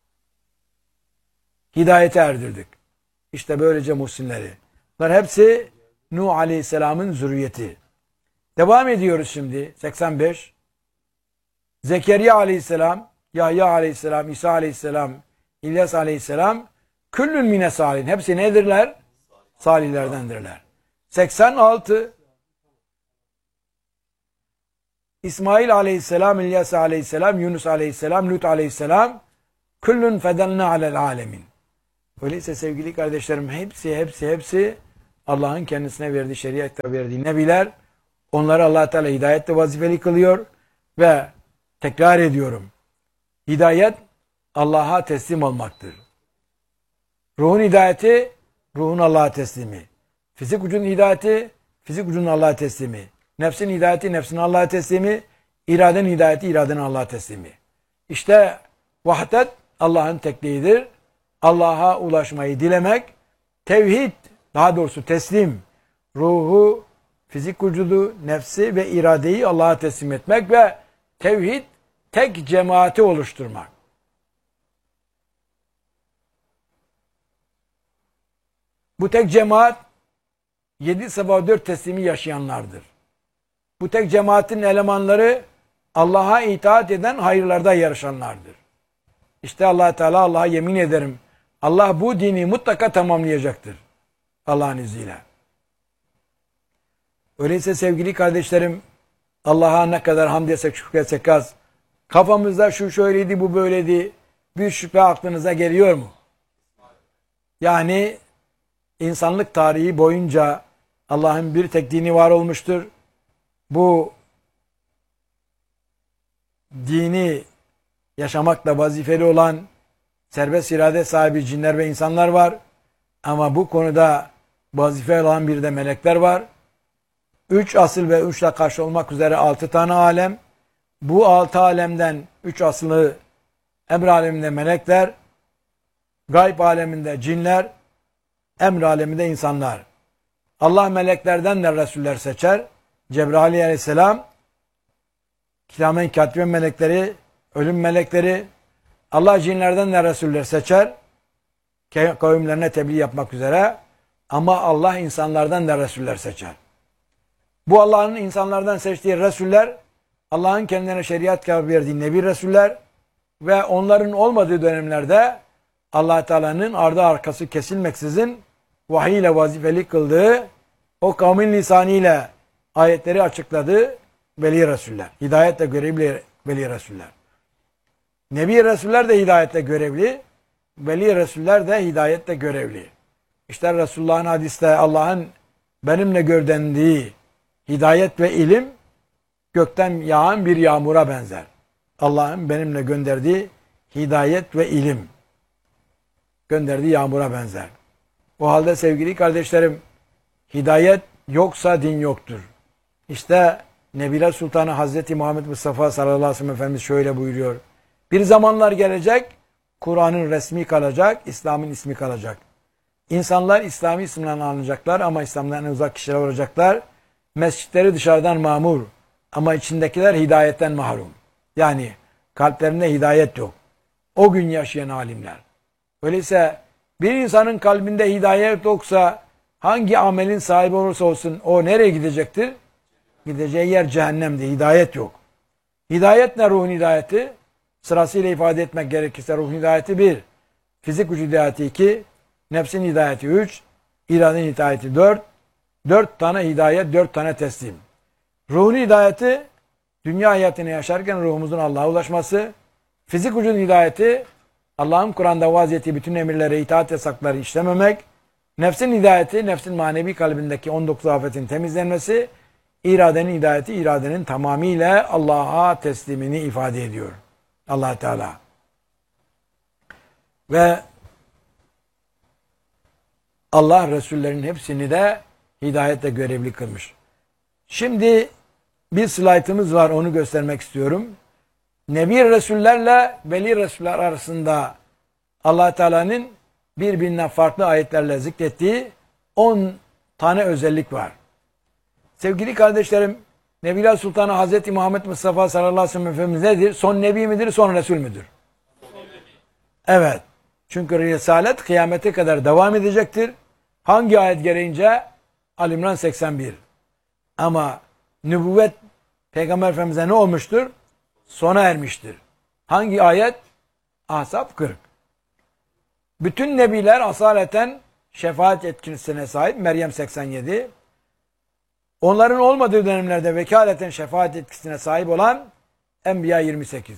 hidayete erdirdik. İşte böylece muhsinleri. Bunlar hepsi Nuh Aleyhisselam'ın zürriyeti. Devam ediyoruz şimdi. 85. Zekeriya Aleyhisselam, Yahya Aleyhisselam, İsa Aleyhisselam, İlyas Aleyhisselam, küllün mine salih. Hepsi nedirler? Salihlerdendirler. 86. İsmail Aleyhisselam, İlyas Aleyhisselam, Yunus Aleyhisselam, Lut Aleyhisselam, küllün fedelna alel alemin. Öyleyse sevgili kardeşlerim, hepsi Allah'ın kendisine verdiği, şeriatta verdiği nebiler, onları Allah Teala hidayetle vazifeli kılıyor ve tekrar ediyorum. Hidayet Allah'a teslim olmaktır. Ruhun hidayeti, ruhun Allah'a teslimi. Fizik ucunun hidayeti, fizik ucunun Allah'a teslimi. Nefsin hidayeti, nefsin Allah'a teslimi. İradenin hidayeti, iradenin Allah'a teslimi. İşte vahdet Allah'ın tekliğidir. Allah'a ulaşmayı dilemek, tevhid, daha doğrusu teslim, ruhu, fizik vücudu, nefsi ve iradeyi Allah'a teslim etmek ve tevhid, tek cemaati oluşturmak. Bu tek cemaat 7 sabah 4 teslimi yaşayanlardır. Bu tek cemaatin elemanları Allah'a itaat eden hayırlarda yarışanlardır. İşte Allah Teala, Allah'a yemin ederim, Allah bu dini mutlaka tamamlayacaktır. Allah'ın izniyle. Öyleyse sevgili kardeşlerim, Allah'a ne kadar hamd etsek, şükretsek az. Kafamızda şu şöyleydi, bu böyleydi, bir şüphe aklınıza geliyor mu? Yani insanlık tarihi boyunca Allah'ın bir tek dini var olmuştur. Bu dini yaşamakla vazifeli olan serbest irade sahibi cinler ve insanlar var. Ama bu konuda vazifeli olan bir de melekler var. 3 asıl ve 3'le karşı olmak üzere 6 tane alem. Bu 6 alemden 3 aslı emr aleminde melekler, gayb aleminde cinler, emr aleminde insanlar. Allah meleklerden de Resuller seçer. Cebrail aleyhisselam, kiramen katiben melekleri, ölüm melekleri. Allah cinlerden de Resuller seçer. Kavimlerine tebliğ yapmak üzere. Ama Allah insanlardan da Resuller seçer. Bu Allah'ın insanlardan seçtiği Resuller, Allah'ın kendilerine şeriat verdiği Nebi Resuller ve onların olmadığı dönemlerde Allah Teala'nın ardı arkası kesilmeksizin vahiy ile vazifeli kıldığı, o kavmin lisanıyla ayetleri açıkladığı veli Resuller. Hidayetle görevli veli Resuller. Nebi Resuller de hidayetle görevli, veli Resuller de hidayetle görevli. İşte Resulullah'ın hadiste Allah'ın benimle gönderdiği hidayet ve ilim gökten yağan bir yağmura benzer. Allah'ın benimle gönderdiği hidayet ve ilim gönderdiği yağmura benzer. O halde sevgili kardeşlerim, hidayet yoksa din yoktur. İşte Nebiler Sultanı Hazreti Muhammed Mustafa sallallahu aleyhi ve sellem Efendimiz şöyle buyuruyor. Bir zamanlar gelecek, Kur'an'ın resmi kalacak, İslam'ın ismi kalacak. İnsanlar İslami isimden anılacaklar ama İslam'dan uzak kişiler olacaklar. Mescitleri dışarıdan mamur ama içindekiler hidayetten mahrum. Yani kalplerinde hidayet yok. O gün yaşayan alimler. Öyleyse bir insanın kalbinde hidayet yoksa hangi amelin sahibi olursa olsun o nereye gidecektir? Gideceği yer cehennemde. Hidayet yok. Hidayet ne ruhun hidayeti? Sırasıyla ifade etmek gerekirse ruhun hidayeti 1, fizik vücut hidayeti 2, nefsin hidayeti 3, iradenin hidayeti 4, 4 tane hidayet, 4 tane teslim. Ruhun hidayeti dünya hayatını yaşarken ruhumuzun Allah'a ulaşması, fizik vücudun hidayeti Allah'ın Kur'an'da vaziyeti bütün emirlere itaat yasakları işlememek, nefsin hidayeti nefsin manevi kalbindeki 19 afetin temizlenmesi, iradenin hidayeti iradenin tamamıyla Allah'a teslimini ifade ediyor. Allah Teala. Ve Allah Resullerin hepsini de hidayetle görevli kılmış. Şimdi bir slaytımız var, onu göstermek istiyorum. Nebi Resullerle Veli Resuller arasında Allah Teala'nın birbirinden farklı ayetlerle zikrettiği 10 tane özellik var. Sevgili kardeşlerim, Nebiler Sultanı Hazreti Muhammed Mustafa sallallahu aleyhi ve sellem Efendimiz nedir? Son Nebi midir, son Resul müdür? Evet. Çünkü Risalet kıyamete kadar devam edecektir. Hangi ayet gereğince? Ali İmran 81. Ama nübüvvet Peygamber Efendimiz'e ne olmuştur? Sona ermiştir. Hangi ayet? Ahzab 40. Bütün nebiler asaleten şefaat yetkisine sahip. Meryem 87. Onların olmadığı dönemlerde vekaleten şefaat yetkisine sahip olan Enbiya 28.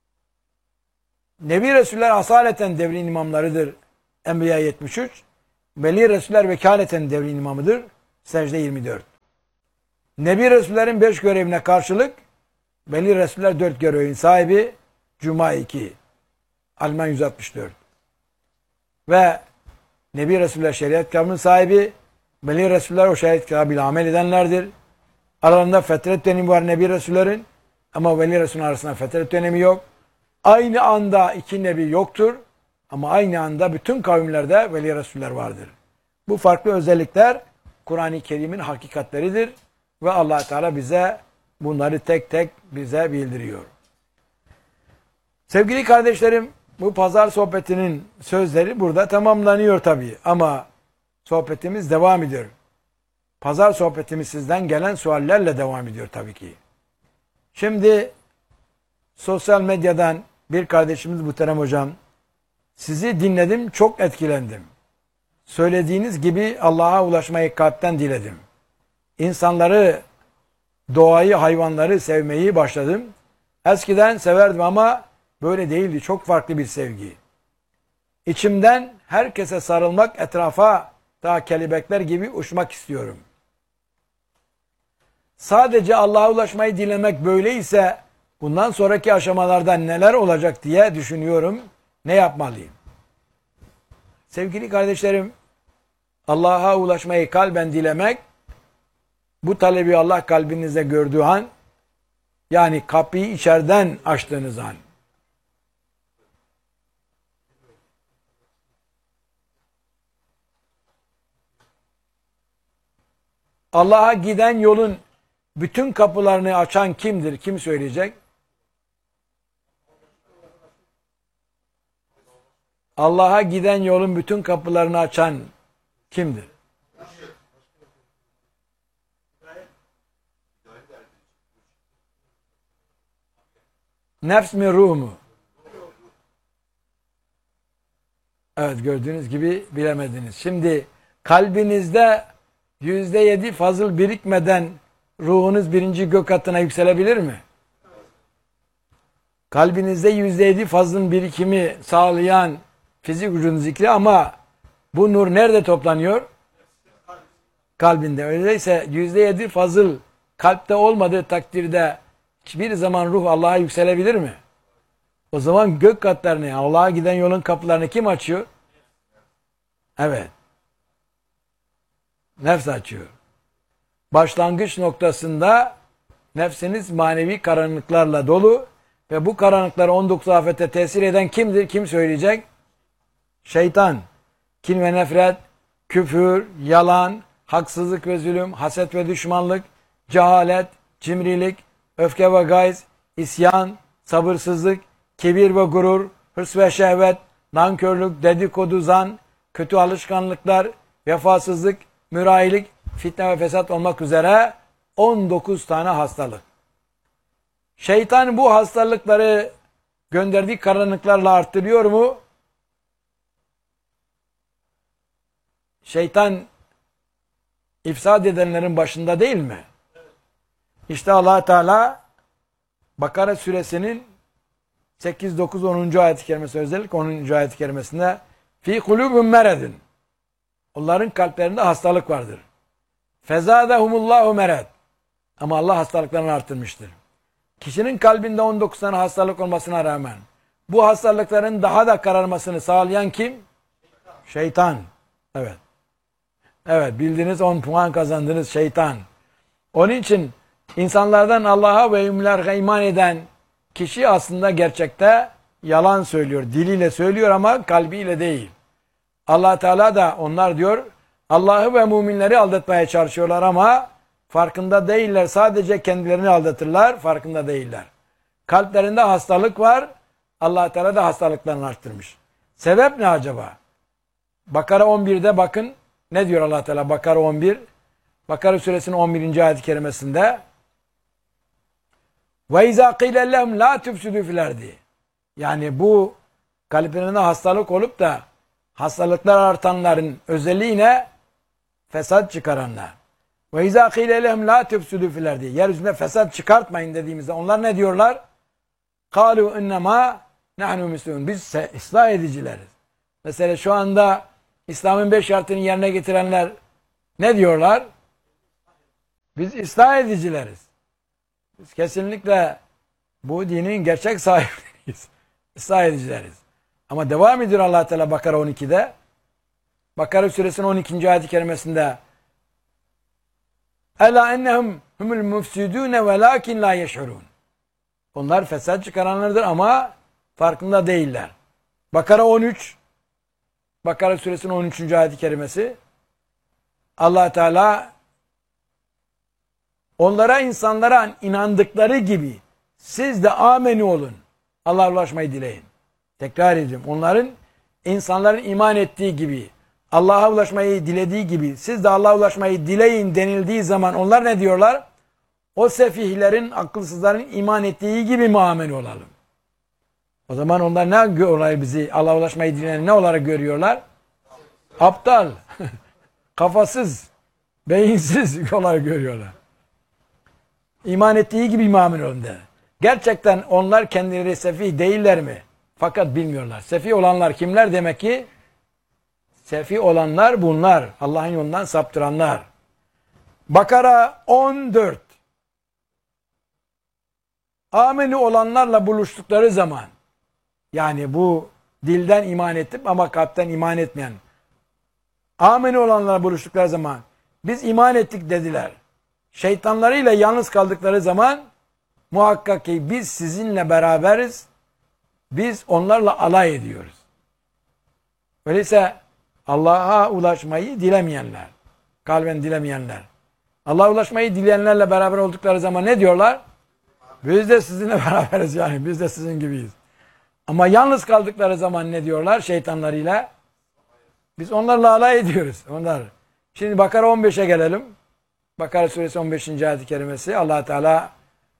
Nebi Resuller asaleten devrin imamlarıdır. Enbiya 73. Veli Resuller vekaleten devrin imamıdır. Secde 24. Nebi Resullerin 5 görevine karşılık Veli Resuller 4 görevin sahibi. Cuma 2. Alman 164. Ve Nebi Resuller şeriat kitabının sahibi. Veli Resuller o şeriat kitabıyla amel edenlerdir. Aralarında fetret dönemi var Nebi Resullerin. Ama Veli Resulün arasında fetret dönemi yok. Aynı anda iki Nebi yoktur. Ama aynı anda bütün kavimlerde Veli Resuller vardır. Bu farklı özellikler Kur'an-ı Kerim'in hakikatleridir. Ve Allah Teala bize bunları tek tek bize bildiriyor. Sevgili kardeşlerim, bu pazar sohbetinin sözleri burada tamamlanıyor tabii. Ama sohbetimiz devam ediyor. Pazar sohbetimiz sizden gelen suallerle devam ediyor tabii ki. Şimdi sosyal medyadan bir kardeşimiz Muhterem Hocam, sizi dinledim, çok etkilendim. Söylediğiniz gibi Allah'a ulaşmayı kalpten diledim. İnsanları, doğayı, hayvanları sevmeyi başladım. Eskiden severdim ama böyle değildi. Çok farklı bir sevgi. İçimden herkese sarılmak, etrafa daha kelebekler gibi uçmak istiyorum. Sadece Allah'a ulaşmayı dilemek böyleyse bundan sonraki aşamalarda neler olacak diye düşünüyorum. Ne yapmalıyım? Sevgili kardeşlerim, Allah'a ulaşmayı kalben dilemek, bu talebi Allah kalbinizde gördüğü an, yani kapıyı içeriden açtığınız an. Allah'a giden yolun bütün kapılarını açan kimdir? Kim söyleyecek? Allah'a giden yolun bütün kapılarını açan kimdir? Nefs mi, ruh mu? Evet, gördüğünüz gibi bilemediniz. Şimdi kalbinizde %7 fazıl birikmeden ruhunuz birinci gök katına yükselebilir mi? Kalbinizde %7 fazlın birikimi sağlayan fizik vücudun zikri, ama bu nur nerede toplanıyor? Kalbinde. Öyleyse %7 fazıl kalpte olmadığı takdirde hiçbir zaman ruh Allah'a yükselebilir mi? O zaman gök katlarını, Allah'a giden yolun kapılarını kim açıyor? Evet. Nefs açıyor. Başlangıç noktasında nefsiniz manevi karanlıklarla dolu ve bu karanlıkları 19 afete tesir eden kimdir? Kim söyleyecek? Şeytan. Kin ve nefret, küfür, yalan, haksızlık ve zulüm, haset ve düşmanlık, cehalet, cimrilik, öfke ve gayz, isyan, sabırsızlık, kibir ve gurur, hırs ve şehvet, nankörlük, dedikodu, zan, kötü alışkanlıklar, vefasızlık, mürahilik, fitne ve fesat olmak üzere 19 tane hastalık. Şeytan bu hastalıkları gönderdiği karanlıklarla arttırıyor mu? Şeytan ifsad edenlerin başında değil mi? İşte Allah Teala Bakara suresinin 8, 9, 10. ayet-i kerimesi, özellikle 10. ayet-i kerimesinde fi kulubun meredun. Onların kalplerinde hastalık vardır. Fezadehumullahu mered. Ama Allah hastalıklarını arttırmıştır. Kişinin kalbinde 19 tane hastalık olmasına rağmen bu hastalıkların daha da kararmasını sağlayan kim? Şeytan. Evet. Evet, bildiniz, 10 puan kazandınız, şeytan. Onun için insanlardan Allah'a ve ümlerine iman eden kişi aslında gerçekte yalan söylüyor. Diliyle söylüyor ama kalbiyle değil. Allah Teala da onlar diyor Allah'ı ve müminleri aldatmaya çalışıyorlar ama farkında değiller. Sadece kendilerini aldatırlar, farkında değiller. Kalplerinde hastalık var. Allah Teala da hastalıklarını arttırmış. Sebep ne acaba? Bakara 11'de bakın ne diyor Allah Teala? Bakara 11. Bakara suresinin 11. ayet-i kerimesinde ve izâ qîle lehum lâ tüfsidû fil ardi. Yani bu kalplerinde hastalık olup da hastalıklar artanların özelliği ne? Fesat çıkaranlar. Ve izâ qîle lehum lâ tüfsidû fil ardi. Yeryüzünde fesat çıkartmayın dediğimizde onlar ne diyorlar? Kâlû innemâ nahnu müslûn. Biz ıslah edicileriz. Mesela şu anda İslam'ın 5 şartını yerine getirenler ne diyorlar? Biz ıslah edicileriz. Biz kesinlikle bu dinin gerçek sahipleriyiz. Islah edicileriz. Ama devam ediyor Allah Teala Bakara 12'de. Bakara suresinin 12. ayet-i kerimesinde Ela ennehum humul mufsidune velakin la yeş'urun. Onlar fesat çıkaranlardır ama farkında değiller. Bakara 13, Bakara suresinin 13. ayet-i kerimesi Allah Teala onlara, insanlara inandıkları gibi siz de ameni olun. Allah'a ulaşmayı dileyin. Tekrar ediyorum. Onların, insanların iman ettiği gibi, Allah'a ulaşmayı dilediği gibi siz de Allah'a ulaşmayı dileyin denildiği zaman onlar ne diyorlar? O sefihlerin, akılsızların iman ettiği gibi muamele olalım. O zaman onlar ne görüyorlar bizi? Allah'a ulaşmayı dileyen ne olarak görüyorlar? Aptal, kafasız, beyinsiz olarak görüyorlar. İman ettiği gibi muamele olun der. Gerçekten onlar kendileri sefih değiller mi? Fakat bilmiyorlar. Sefih olanlar kimler demek ki? Sefih olanlar bunlar. Allah'ın yolundan saptıranlar. Bakara 14. Ameli olanlarla buluştukları zaman, yani bu dilden iman ettim ama kalpten iman etmeyen, ameli olanlarla buluştukları zaman biz iman ettik dediler. Şeytanlarıyla yalnız kaldıkları zaman muhakkak ki biz sizinle beraberiz. Biz onlarla alay ediyoruz. Öyleyse Allah'a ulaşmayı dilemeyenler, kalben dilemeyenler, Allah'a ulaşmayı dileyenlerle beraber oldukları zaman ne diyorlar? Biz de sizinle beraberiz yani. Biz de sizin gibiyiz. Ama yalnız kaldıkları zaman ne diyorlar şeytanlarıyla? Biz onlarla alay ediyoruz. Onlar. Şimdi Bakara 15'e gelelim. Bakara suresi 15. ayet-i kerimesi. Allah Teala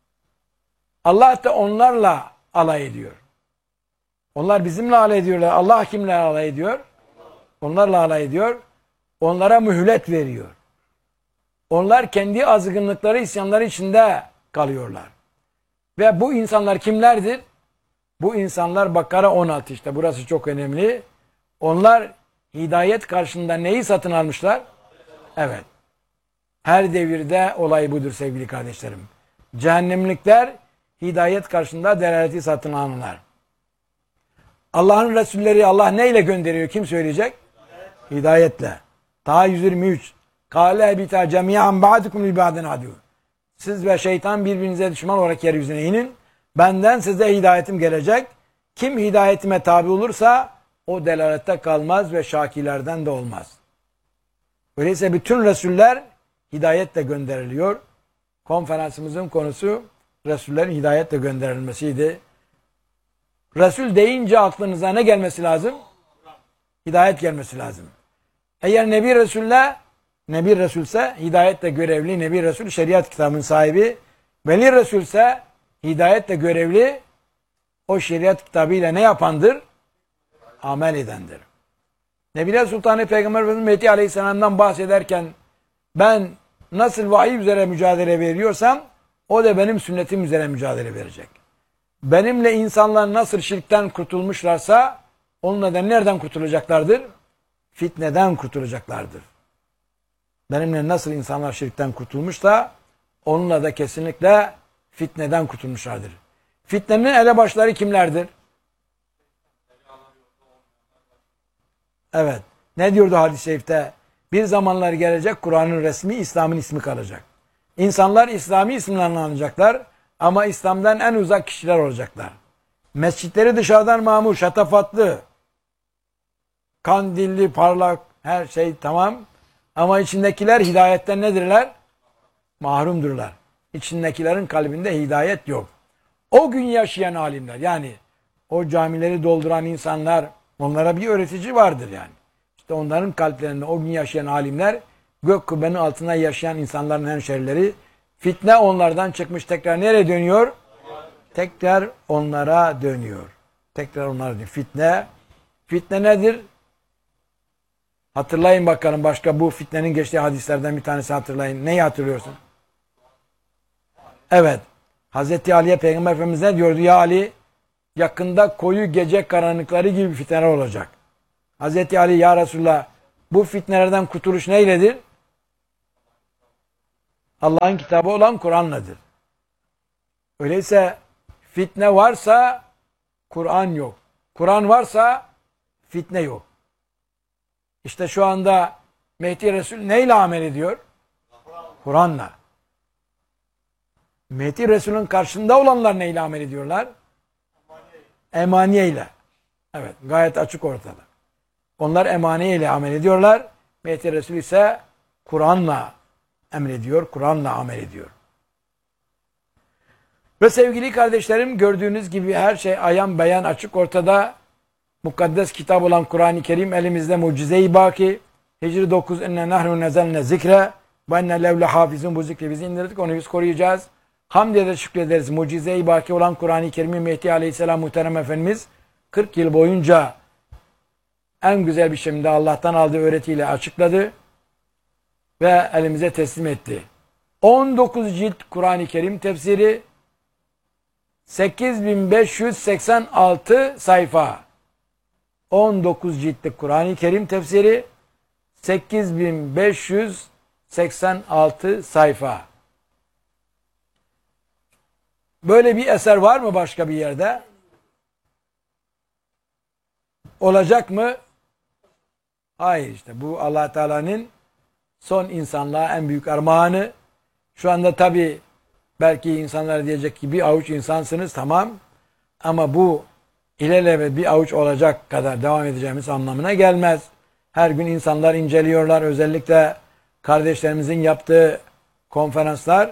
da onlarla alay ediyor. Onlar bizimle alay ediyorlar. Allah kimle alay ediyor? Onlarla alay ediyor. Onlara mühlet veriyor. Onlar kendi azgınlıkları, isyanları içinde kalıyorlar. Ve bu insanlar kimlerdir? Bu insanlar Bakara 16 işte. Burası çok önemli. Onlar hidayet karşında neyi satın almışlar? Evet. Her devirde olay budur sevgili kardeşlerim. Cehennemlikler hidayet karşında delaleti satın alanlar. Allah'ın Resulleri Allah neyle gönderiyor? Kim söyleyecek? Hidayetle. Taha 123. Kâle bita cemiyan ba'dukum li ba'din adu. Siz ve şeytan birbirinize düşman olarak yeryüzüne inin. Benden size hidayetim gelecek. Kim hidayetime tabi olursa o delalette kalmaz ve şakilerden de olmaz. Öyleyse bütün Resuller hidayetle gönderiliyor. Konferansımızın konusu Resullerin hidayetle gönderilmesiydi. Resul deyince aklınıza ne gelmesi lazım? Hidayet gelmesi lazım. Eğer Nebi Resulse hidayetle görevli Nebi Resul şeriat kitabının sahibi. Veli Resulse hidayetle görevli o şeriat kitabıyla ne yapandır? Amel edendir. Nebiler Sultanı Peygamber Efendimiz Mehdi Aleyhisselam'dan bahsederken ben nasıl vahiy üzere mücadele veriyorsam o da benim sünnetim üzere mücadele verecek. Benimle insanlar nasıl şirkten kurtulmuşlarsa onunla da nereden kurtulacaklardır? Fitneden kurtulacaklardır. Benimle nasıl insanlar şirkten kurtulmuşsa onunla da kesinlikle fitneden kurtulmuşlardır. Fitnenin elebaşları kimlerdir? Evet. Ne diyordu hadis-i şerifte? Bir zamanlar gelecek Kur'an'ın resmi İslam'ın ismi kalacak. İnsanlar İslami isimle anlanacaklar ama İslam'dan en uzak kişiler olacaklar. Mescitleri dışarıdan mamur, şatafatlı, kandilli, parlak, her şey tamam. Ama içindekiler hidayetten nedirler? Mahrumdurlar. İçindekilerin kalbinde hidayet yok. O gün yaşayan alimler, yani o camileri dolduran insanlar, onlara bir öğretici vardır yani. İşte onların kalplerinde o gün yaşayan alimler, gök kubbenin altında yaşayan insanların hemşerileri, fitne onlardan çıkmış, tekrar nereye dönüyor? Tekrar onlara dönüyor. Tekrar onlara dönüyor. Fitne nedir? Hatırlayın bakalım, başka bu fitnenin geçtiği hadislerden bir tanesi hatırlayın. Neyi hatırlıyorsun? Evet. Hazreti Ali'ye Peygamber Efendimiz ne diyordu? Ya Ali, yakında koyu gece karanlıkları gibi fitneler olacak. Hazreti Ali, ya Resulullah, Bu fitnelerden kurtuluş neyledir? Allah'ın kitabı olan Kur'an'ladır. Öyleyse fitne varsa Kur'an yok. Kur'an varsa fitne yok. İşte şu anda Mehdi Resul neyle amel ediyor? Kur'an'la. Mehdi Resul'ün karşısında olanlar neyle amel ediyorlar? Emaniye ile. Evet, gayet açık ortada. Onlar emaniye ile amel ediyorlar. Mehdi Resul ise Kur'an'la emrediyor, Kur'an'la amel ediyor. Ve sevgili kardeşlerim, gördüğünüz gibi her şey ayan beyan açık ortada. Mukaddes kitap olan Kur'an-ı Kerim elimizde, mucize-i baki. Hicri 9 inne nahnu nezelne zikre ve inne levle hafizun, bu zikri biz indirdik, onu biz koruyacağız. Hamd eder, şükrederiz. Mucize-i baki olan Kur'an-ı Kerim'i Mehdi Aleyhisselam muhterem Efendimiz 40 yıl boyunca en güzel bir şekilde Allah'tan aldığı öğretiyle açıkladı ve elimize teslim etti. 19 cilt Kur'an-ı Kerim tefsiri, 8586 sayfa. 19 ciltlik Kur'an-ı Kerim tefsiri, 8586 sayfa. Böyle bir eser var mı başka bir yerde? Olacak mı? Hayır, işte bu Allah Teala'nın son insanlığa en büyük armağanı. Şu anda tabi belki insanlar diyecek ki bir avuç insansınız, tamam, ama bu ilelebet bir avuç olacak kadar devam edeceğimiz anlamına gelmez. Her gün insanlar inceliyorlar. Özellikle kardeşlerimizin yaptığı konferanslar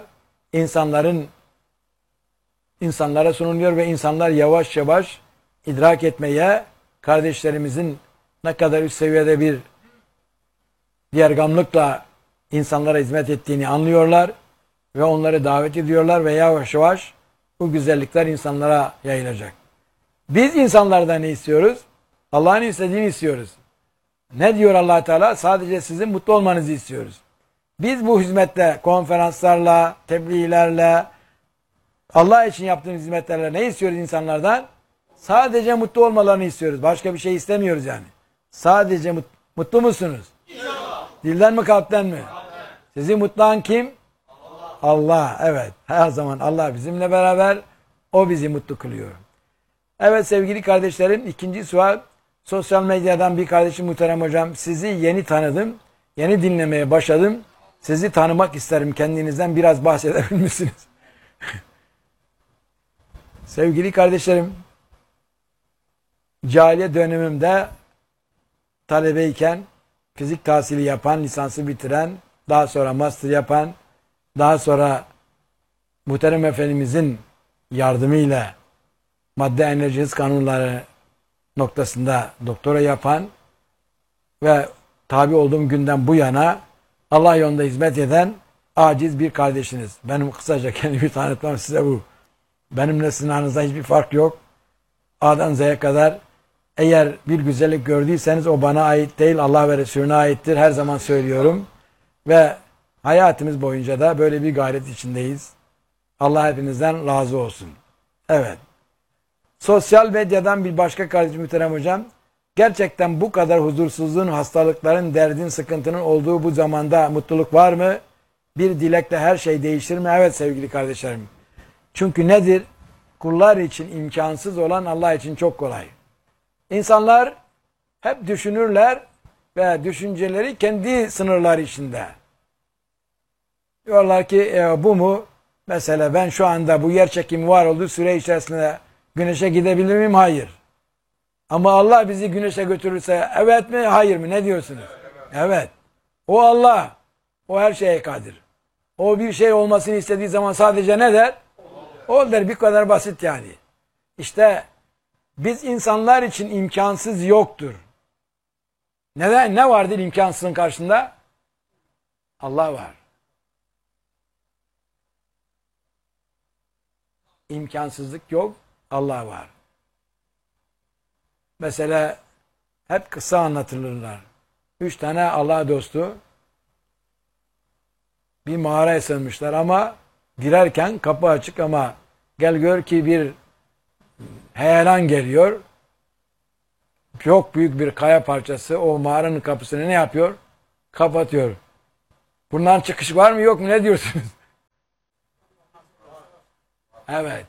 insanlara sunuluyor ve insanlar yavaş yavaş idrak etmeye, kardeşlerimizin ne kadar üst seviyede bir diğergamlıkla insanlara hizmet ettiğini anlıyorlar ve onları davet ediyorlar ve yavaş yavaş bu güzellikler insanlara yayılacak. Biz insanlardan ne istiyoruz? Allah'ın istediğini istiyoruz. Ne diyor Allah Teala? Sadece sizin mutlu olmanızı istiyoruz. Biz bu hizmetle, konferanslarla, tebliğlerle, Allah için yaptığımız hizmetlerle ne istiyoruz insanlardan? Sadece mutlu olmalarını istiyoruz. Başka bir şey istemiyoruz yani. Sadece mutlu musunuz? İnşallah. Dilden mi, kalpten mi? Sizi mutlayan kim? Allah. Evet. Her zaman Allah bizimle beraber. O bizi mutlu kılıyor. Evet sevgili kardeşlerim, ikinci sual. Sosyal medyadan bir kardeşim, muhterem hocam, sizi yeni tanıdım. Yeni dinlemeye başladım. Sizi tanımak isterim. Kendinizden biraz bahsedebilir misiniz? Sevgili kardeşlerim, cahiliye dönemimde talebeyken fizik tahsili yapan, lisansı bitiren, daha sonra master yapan, daha sonra muhterem Efendimizin yardımıyla madde enerji hız kanunları noktasında doktora yapan ve tabi olduğum günden bu yana Allah yolunda hizmet eden aciz bir kardeşiniz. Benim kısaca kendimi tanıtmam size bu. Benimle sizin aranızda hiçbir fark yok. A'dan Z'ye kadar eğer bir güzellik gördüyseniz o bana ait değil, Allah ve Resulüne aittir. Her zaman söylüyorum. Ve hayatımız boyunca da böyle bir gayret içindeyiz. Allah hepinizden razı olsun. Evet. Sosyal medyadan bir başka kardeşim, muhterem hocam, gerçekten bu kadar huzursuzluğun, hastalıkların, derdin, sıkıntının olduğu bu zamanda mutluluk var mı? Bir dilekle her şey değişir mi? Evet sevgili kardeşlerim. Çünkü nedir? Kullar için imkansız olan Allah için çok kolay. İnsanlar hep düşünürler ve düşünceleri kendi sınırları içinde. Diyorlar ki bu mu? Mesela ben şu anda bu yer çekimi var olduğu süre içerisinde güneşe gidebilir miyim? Hayır. Ama Allah bizi güneşe götürürse evet mi? Hayır mı? Ne diyorsunuz? Evet. O Allah. O her şeye kadir. O bir şey olmasını istediği zaman sadece ne der? O der. Bir kadar basit yani. İşte biz insanlar için imkansız yoktur. Neden? Ne vardır imkansızın karşısında? Allah var. İmkansızlık yok. Allah var. Mesela hep kısa anlatılırlar. 3 tane Allah dostu bir mağaraya sığınmışlar ama girerken kapı açık ama gel gör ki bir heyelan geliyor. çok büyük bir kaya parçası o mağaranın kapısını ne yapıyor? Kapatıyor. Bundan çıkış var mı yok mu ne diyorsunuz? Evet.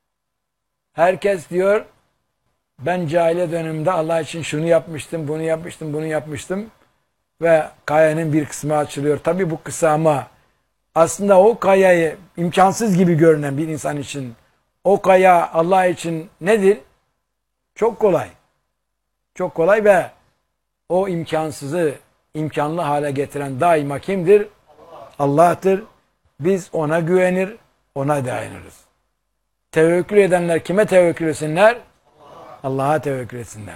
Herkes diyor ben cahiliye döneminde Allah için şunu yapmıştım, bunu yapmıştım, bunu yapmıştım ve kayanın bir kısmı açılıyor. Tabii bu kısa ama aslında o kayayı imkansız gibi görünen bir insan için o kaya Allah için nedir? Çok kolay. Çok kolay ve o imkansızı imkanlı hale getiren daima kimdir? Allah'tır. Biz ona güvenir, ona dayanırız. Tevekkül edenler kime tevekkül etsinler? Allah'a tevekkül etsinler.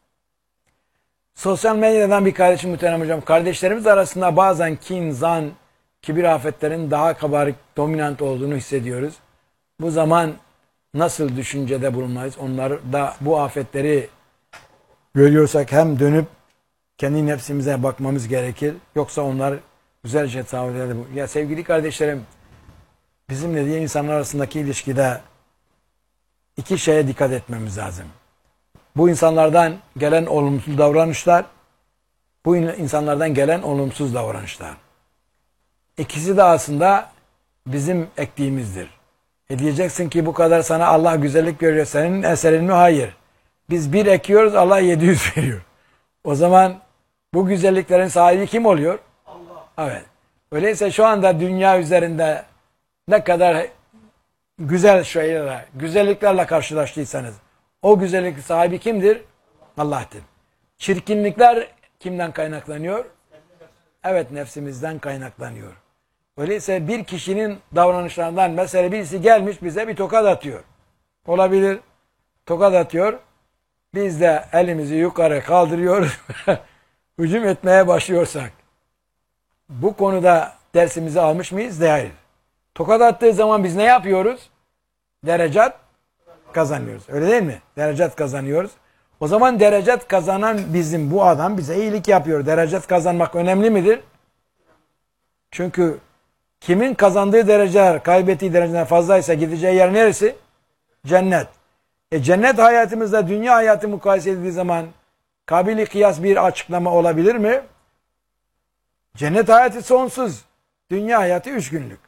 Sosyal medyadan bir kardeşim muhterem hocam. Kardeşlerimiz arasında bazen kin, zan, kibir afetlerin daha kabarık, dominant olduğunu hissediyoruz. Bu zaman nasıl düşüncede bulunmayız? Onları da bu afetleri görüyorsak hem dönüp kendi nefsimize bakmamız gerekir. Yoksa onlar güzelce tahammül edelim. Ya sevgili kardeşlerim, bizimle diğer insanlar arasındaki ilişkide iki şeye dikkat etmemiz lazım. Bu insanlardan gelen olumsuz davranışlar, bu insanlardan gelen olumsuz davranışlar. İkisi de aslında bizim ektiğimizdir. Diyeceksin ki bu kadar sana Allah güzellik veriyor, senin eserin mi? Hayır. Biz bir ekiyoruz, Allah 700 veriyor. O zaman bu güzelliklerin sahibi kim oluyor? Allah. Evet. Öyleyse şu anda dünya üzerinde ne kadar güzel şeylerle, güzelliklerle karşılaştıysanız o güzellik sahibi kimdir? Allah'tır. Çirkinlikler kimden kaynaklanıyor? Evet, nefsimizden kaynaklanıyor. Öyleyse bir kişinin davranışlarından mesela birisi gelmiş bize bir tokat atıyor. Olabilir. Tokat atıyor. Biz de elimizi yukarı kaldırıyoruz. Hücum etmeye başlıyorsak. Bu konuda dersimizi almış mıyız? Hayır. Tokat attığı zaman biz ne yapıyoruz? Derecat kazanıyoruz. Öyle değil mi? Derecat kazanıyoruz. O zaman derecat kazanan bizim, bu adam bize iyilik yapıyor. Derecat kazanmak önemli midir? Çünkü kimin kazandığı dereceler, kaybettiği dereceler fazlaysa gideceği yer neresi? Cennet. Cennet hayatımızda dünya hayatı mukayese edildiği zaman kabili kıyas bir açıklama olabilir mi? Cennet hayatı sonsuz. Dünya hayatı 3 günlük.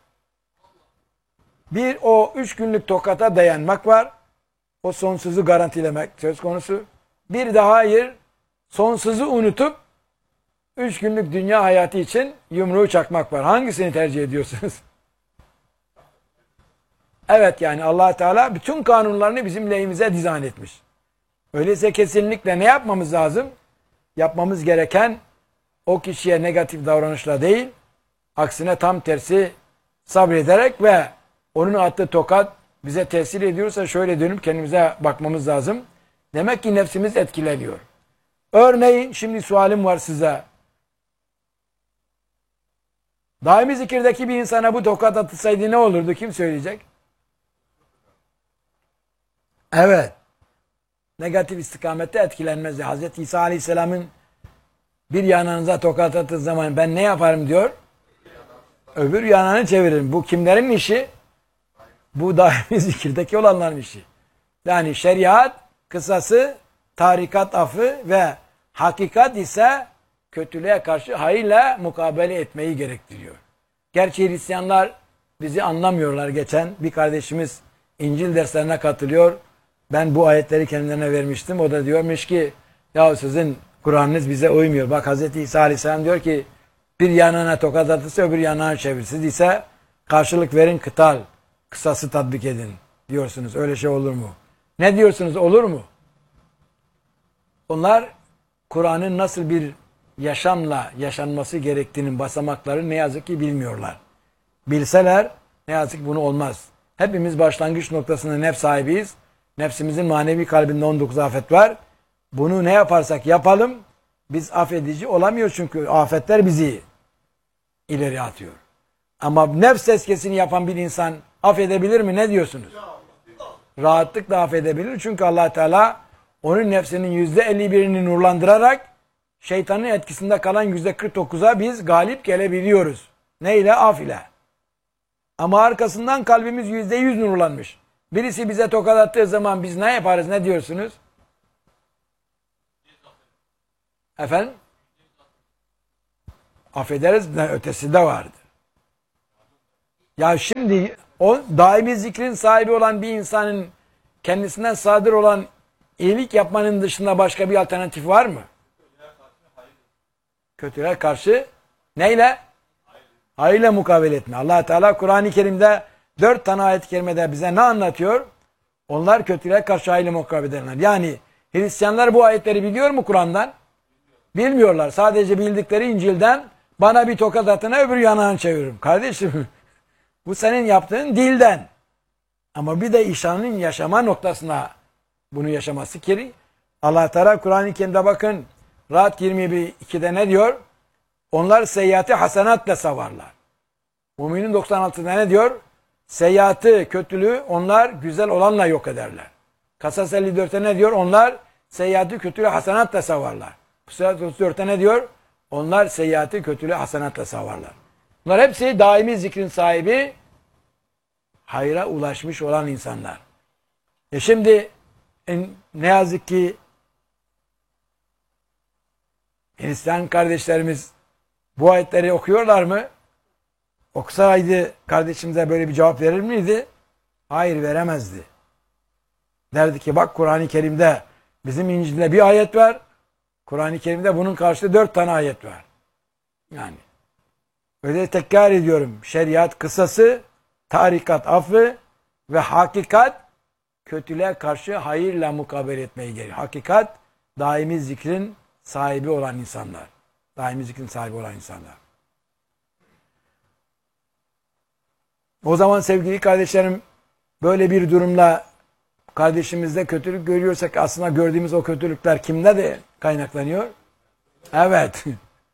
Bir o 3 günlük tokata dayanmak var. O sonsuzu garantilemek söz konusu. Bir de hayır, sonsuzu unutup 3 günlük dünya hayatı için yumruğu çakmak var. Hangisini tercih ediyorsunuz? Evet, yani Allah Teala bütün kanunlarını bizim lehimize dizayn etmiş. Öyleyse kesinlikle ne yapmamız lazım? Yapmamız gereken o kişiye negatif davranışla değil, aksine tam tersi sabrederek ve onun attığı tokat bize tesir ediyorsa şöyle dönüp kendimize bakmamız lazım. Demek ki nefsimiz etkileniyor. Örneğin şimdi sualim var size. Daimi zikirdeki bir insana bu tokat atılsaydı ne olurdu? Kim söyleyecek? Evet. Negatif istikamette etkilenmezdi. Hz. İsa Aleyhisselam'ın bir yanağınıza tokat attığı zaman ben ne yaparım diyor? Öbür yanağını çeviririm. Bu kimlerin işi? Bu daimi zikirdeki olanların işi. Yani şeriat, kısası, tarikat affı ve hakikat ise kötülüğe karşı hayırla mukabele etmeyi gerektiriyor. Gerçi Hristiyanlar bizi anlamıyorlar. Geçen bir kardeşimiz İncil derslerine katılıyor. Ben bu ayetleri kendilerine vermiştim. O da diyormuş ki ya sizin Kur'an'ınız bize uymuyor. Bak Hz. İsa Aleyhisselam diyor ki bir yanına tokat atırsa öbür yanına çevir. Siz ise karşılık verin, kıtal, kısası tatbik edin diyorsunuz. Öyle şey olur mu? Ne diyorsunuz, olur mu? Onlar Kur'an'ın nasıl bir yaşamla yaşanması gerektiğinin basamakları ne yazık ki bilmiyorlar. Bilseler ne yazık ki bunu olmaz. Hepimiz başlangıç noktasında nefs sahibiyiz. Nefsimizin manevi kalbinde 19 afet var. Bunu ne yaparsak yapalım biz affedici olamıyoruz çünkü afetler bizi ileri atıyor. Ama nefs tezkiyesini yapan bir insan affedebilir mi? Ne diyorsunuz? Rahatlıkla affedebilir çünkü Allah Teala onun nefsinin %51'ini nurlandırarak şeytanın etkisinde kalan %49'a biz galip gelebiliyoruz. Ne ile? Af ile. Ama arkasından kalbimiz %100 nurlanmış. Birisi bize tokat attığı zaman biz ne yaparız? Ne diyorsunuz? Efendim? Affederiz, ötesi de vardır. Ya şimdi o daimi zikrin sahibi olan bir insanın kendisinden sadır olan iyilik yapmanın dışında başka bir alternatif var mı? Kötülere karşı neyle? Hayırla mukabele etme. Allah Teala Kur'an-ı Kerim'de 4 tane ayet-i kerimede bize ne anlatıyor? Onlar kötülere karşı hayırla mukabele ederler. Yani Hristiyanlar bu ayetleri biliyor mu Kur'an'dan? Bilmiyorlar. Sadece bildikleri İncil'den bana bir tokat atına öbür yanağını çeviririm. Kardeşim bu senin yaptığın dilden. Ama bir de işanın yaşama noktasına bunu yaşaması ki Allah Teala Kur'an-ı Kerim'de bakın Ra'd 22'de ne diyor? Onlar seyyiatı hasenatla savarlar. Müminin 96'da ne diyor? Seyyiatı, kötülüğü onlar güzel olanla yok ederler. Kasas 54'te ne diyor? Onlar seyyiatı, kötülüğü hasenatla savarlar. Fussilet 34'te ne diyor? Onlar seyyiatı, kötülüğü hasenatla savarlar. Bunlar hepsi daimi zikrin sahibi, hayra ulaşmış olan insanlar. Şimdi ne yazık ki Hristiyan kardeşlerimiz bu ayetleri okuyorlar mı? Okusaydı kardeşimize böyle bir cevap verir miydi? Hayır, veremezdi. Derdi ki bak Kur'an-ı Kerim'de bizim İncil'de bir ayet var. Kur'an-ı Kerim'de bunun karşılığı 4 tane ayet var. Yani öyle tekrar ediyorum. Şeriat kısası, tarikat affı ve hakikat kötülüğe karşı hayırla mukabele etmeyi gerekiyor. Hakikat daimi zikrin sahibi olan insanlar. Daimi zikrin sahibi olan insanlar. O zaman sevgili kardeşlerim böyle bir durumla kardeşimizde kötülük görüyorsak aslında gördüğümüz o kötülükler kimde de kaynaklanıyor? Evet.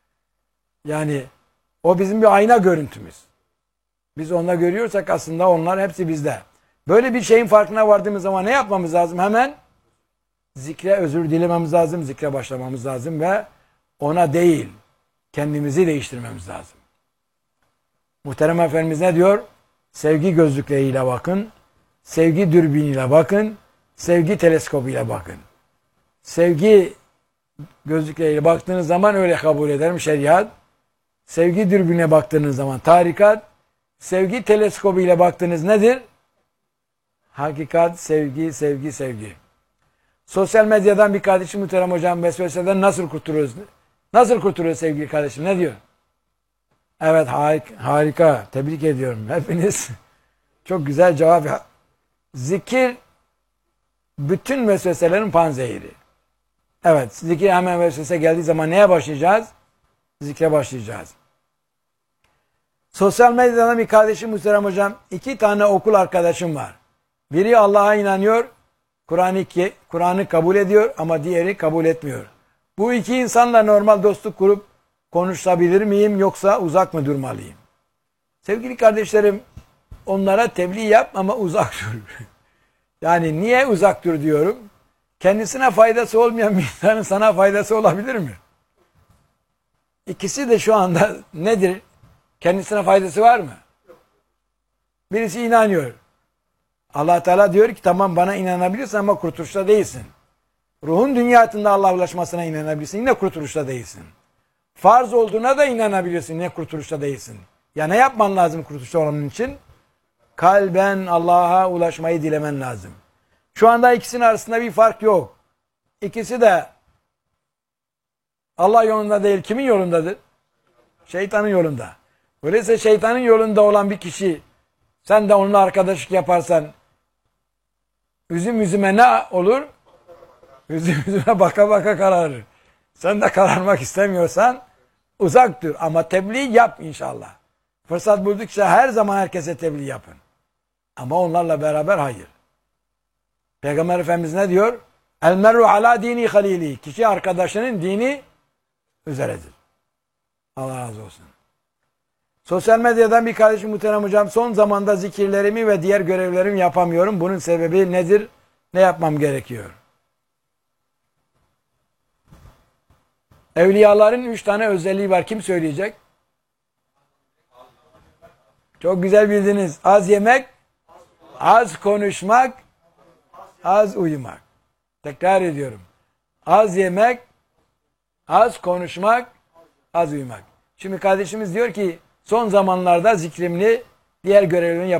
Yani o bizim bir ayna görüntümüz. Biz onunla görüyorsak aslında onlar hepsi bizde. Böyle bir şeyin farkına vardığımız zaman ne yapmamız lazım? Hemen zikre özür dilememiz lazım, zikre başlamamız lazım ve ona değil, kendimizi değiştirmemiz lazım. Muhterem Efendimiz ne diyor? Sevgi gözlükleriyle bakın, sevgi dürbünüyle bakın, sevgi teleskopuyla bakın. Sevgi gözlükleriyle baktığınız zaman öyle kabul ederim şeriat. Sevgi dürbününe baktığınız zaman tarikat, sevgi teleskopuyla baktığınız nedir? Hakikat, sevgi, sevgi, sevgi. Sosyal medyadan bir kardeşim muhterem hocam vesveseden nasıl kurtuluruz? Nasıl kurtuluruz sevgili kardeşim? Ne diyor? Evet, harika. Tebrik ediyorum. Hepiniz çok güzel cevap. Zikir bütün vesveselerin panzehiri. Evet, zikir hemen vesvese geldiği zaman neye başlayacağız? Zikre başlayacağız. Sosyal medyadan bir kardeşim muhterem hocam 2 tane okul arkadaşım var. Biri Allah'a inanıyor, Kur'an'ı kabul ediyor ama diğeri kabul etmiyor. Bu 2 insanla normal dostluk kurup konuşabilir miyim yoksa uzak mı durmalıyım? Sevgili kardeşlerim onlara tebliğ yap ama uzak dur. Yani niye uzak dur diyorum? Kendisine faydası olmayan bir insanın sana faydası olabilir mi? İkisi de şu anda nedir? Kendisine faydası var mı? Birisi inanıyor. Allah Teala diyor ki tamam bana inanabilirsin ama kurtuluşta değilsin. Ruhun dünyasında Allah'a ulaşmasına inanabilirsin. Yine kurtuluşta değilsin. Farz olduğuna da inanabilirsin. Yine kurtuluşta değilsin. Ya ne yapman lazım kurtuluşta olmanın için? Kalben Allah'a ulaşmayı dilemen lazım. Şu anda ikisinin arasında bir fark yok. İkisi de Allah yolunda değil. Kimin yolundadır? Şeytanın yolunda. Öyleyse şeytanın yolunda olan bir kişi sen de onunla arkadaşlık yaparsan üzüm üzüme ne olur? Üzüm üzüme baka baka kararır. Sen de kararmak istemiyorsan uzak dur. Ama tebliğ yap inşallah. Fırsat buldukça her zaman herkese tebliğ yapın. Ama onlarla beraber hayır. Peygamber Efendimiz ne diyor? El merru ala dini halili. Kişi arkadaşının dini üzeredir. Allah razı olsun. Sosyal medyadan bir kardeşim muhterem hocam son zamanda zikirlerimi ve diğer görevlerimi yapamıyorum. Bunun sebebi nedir? Ne yapmam gerekiyor? Evliyaların 3 tane özelliği var. Kim söyleyecek? Çok güzel bildiniz. Az yemek, az konuşmak, az uyumak. Tekrar ediyorum. Az yemek, Az konuşmak, az uyumak. Şimdi kardeşimiz diyor ki son zamanlarda zikrimli diğer görevlerimi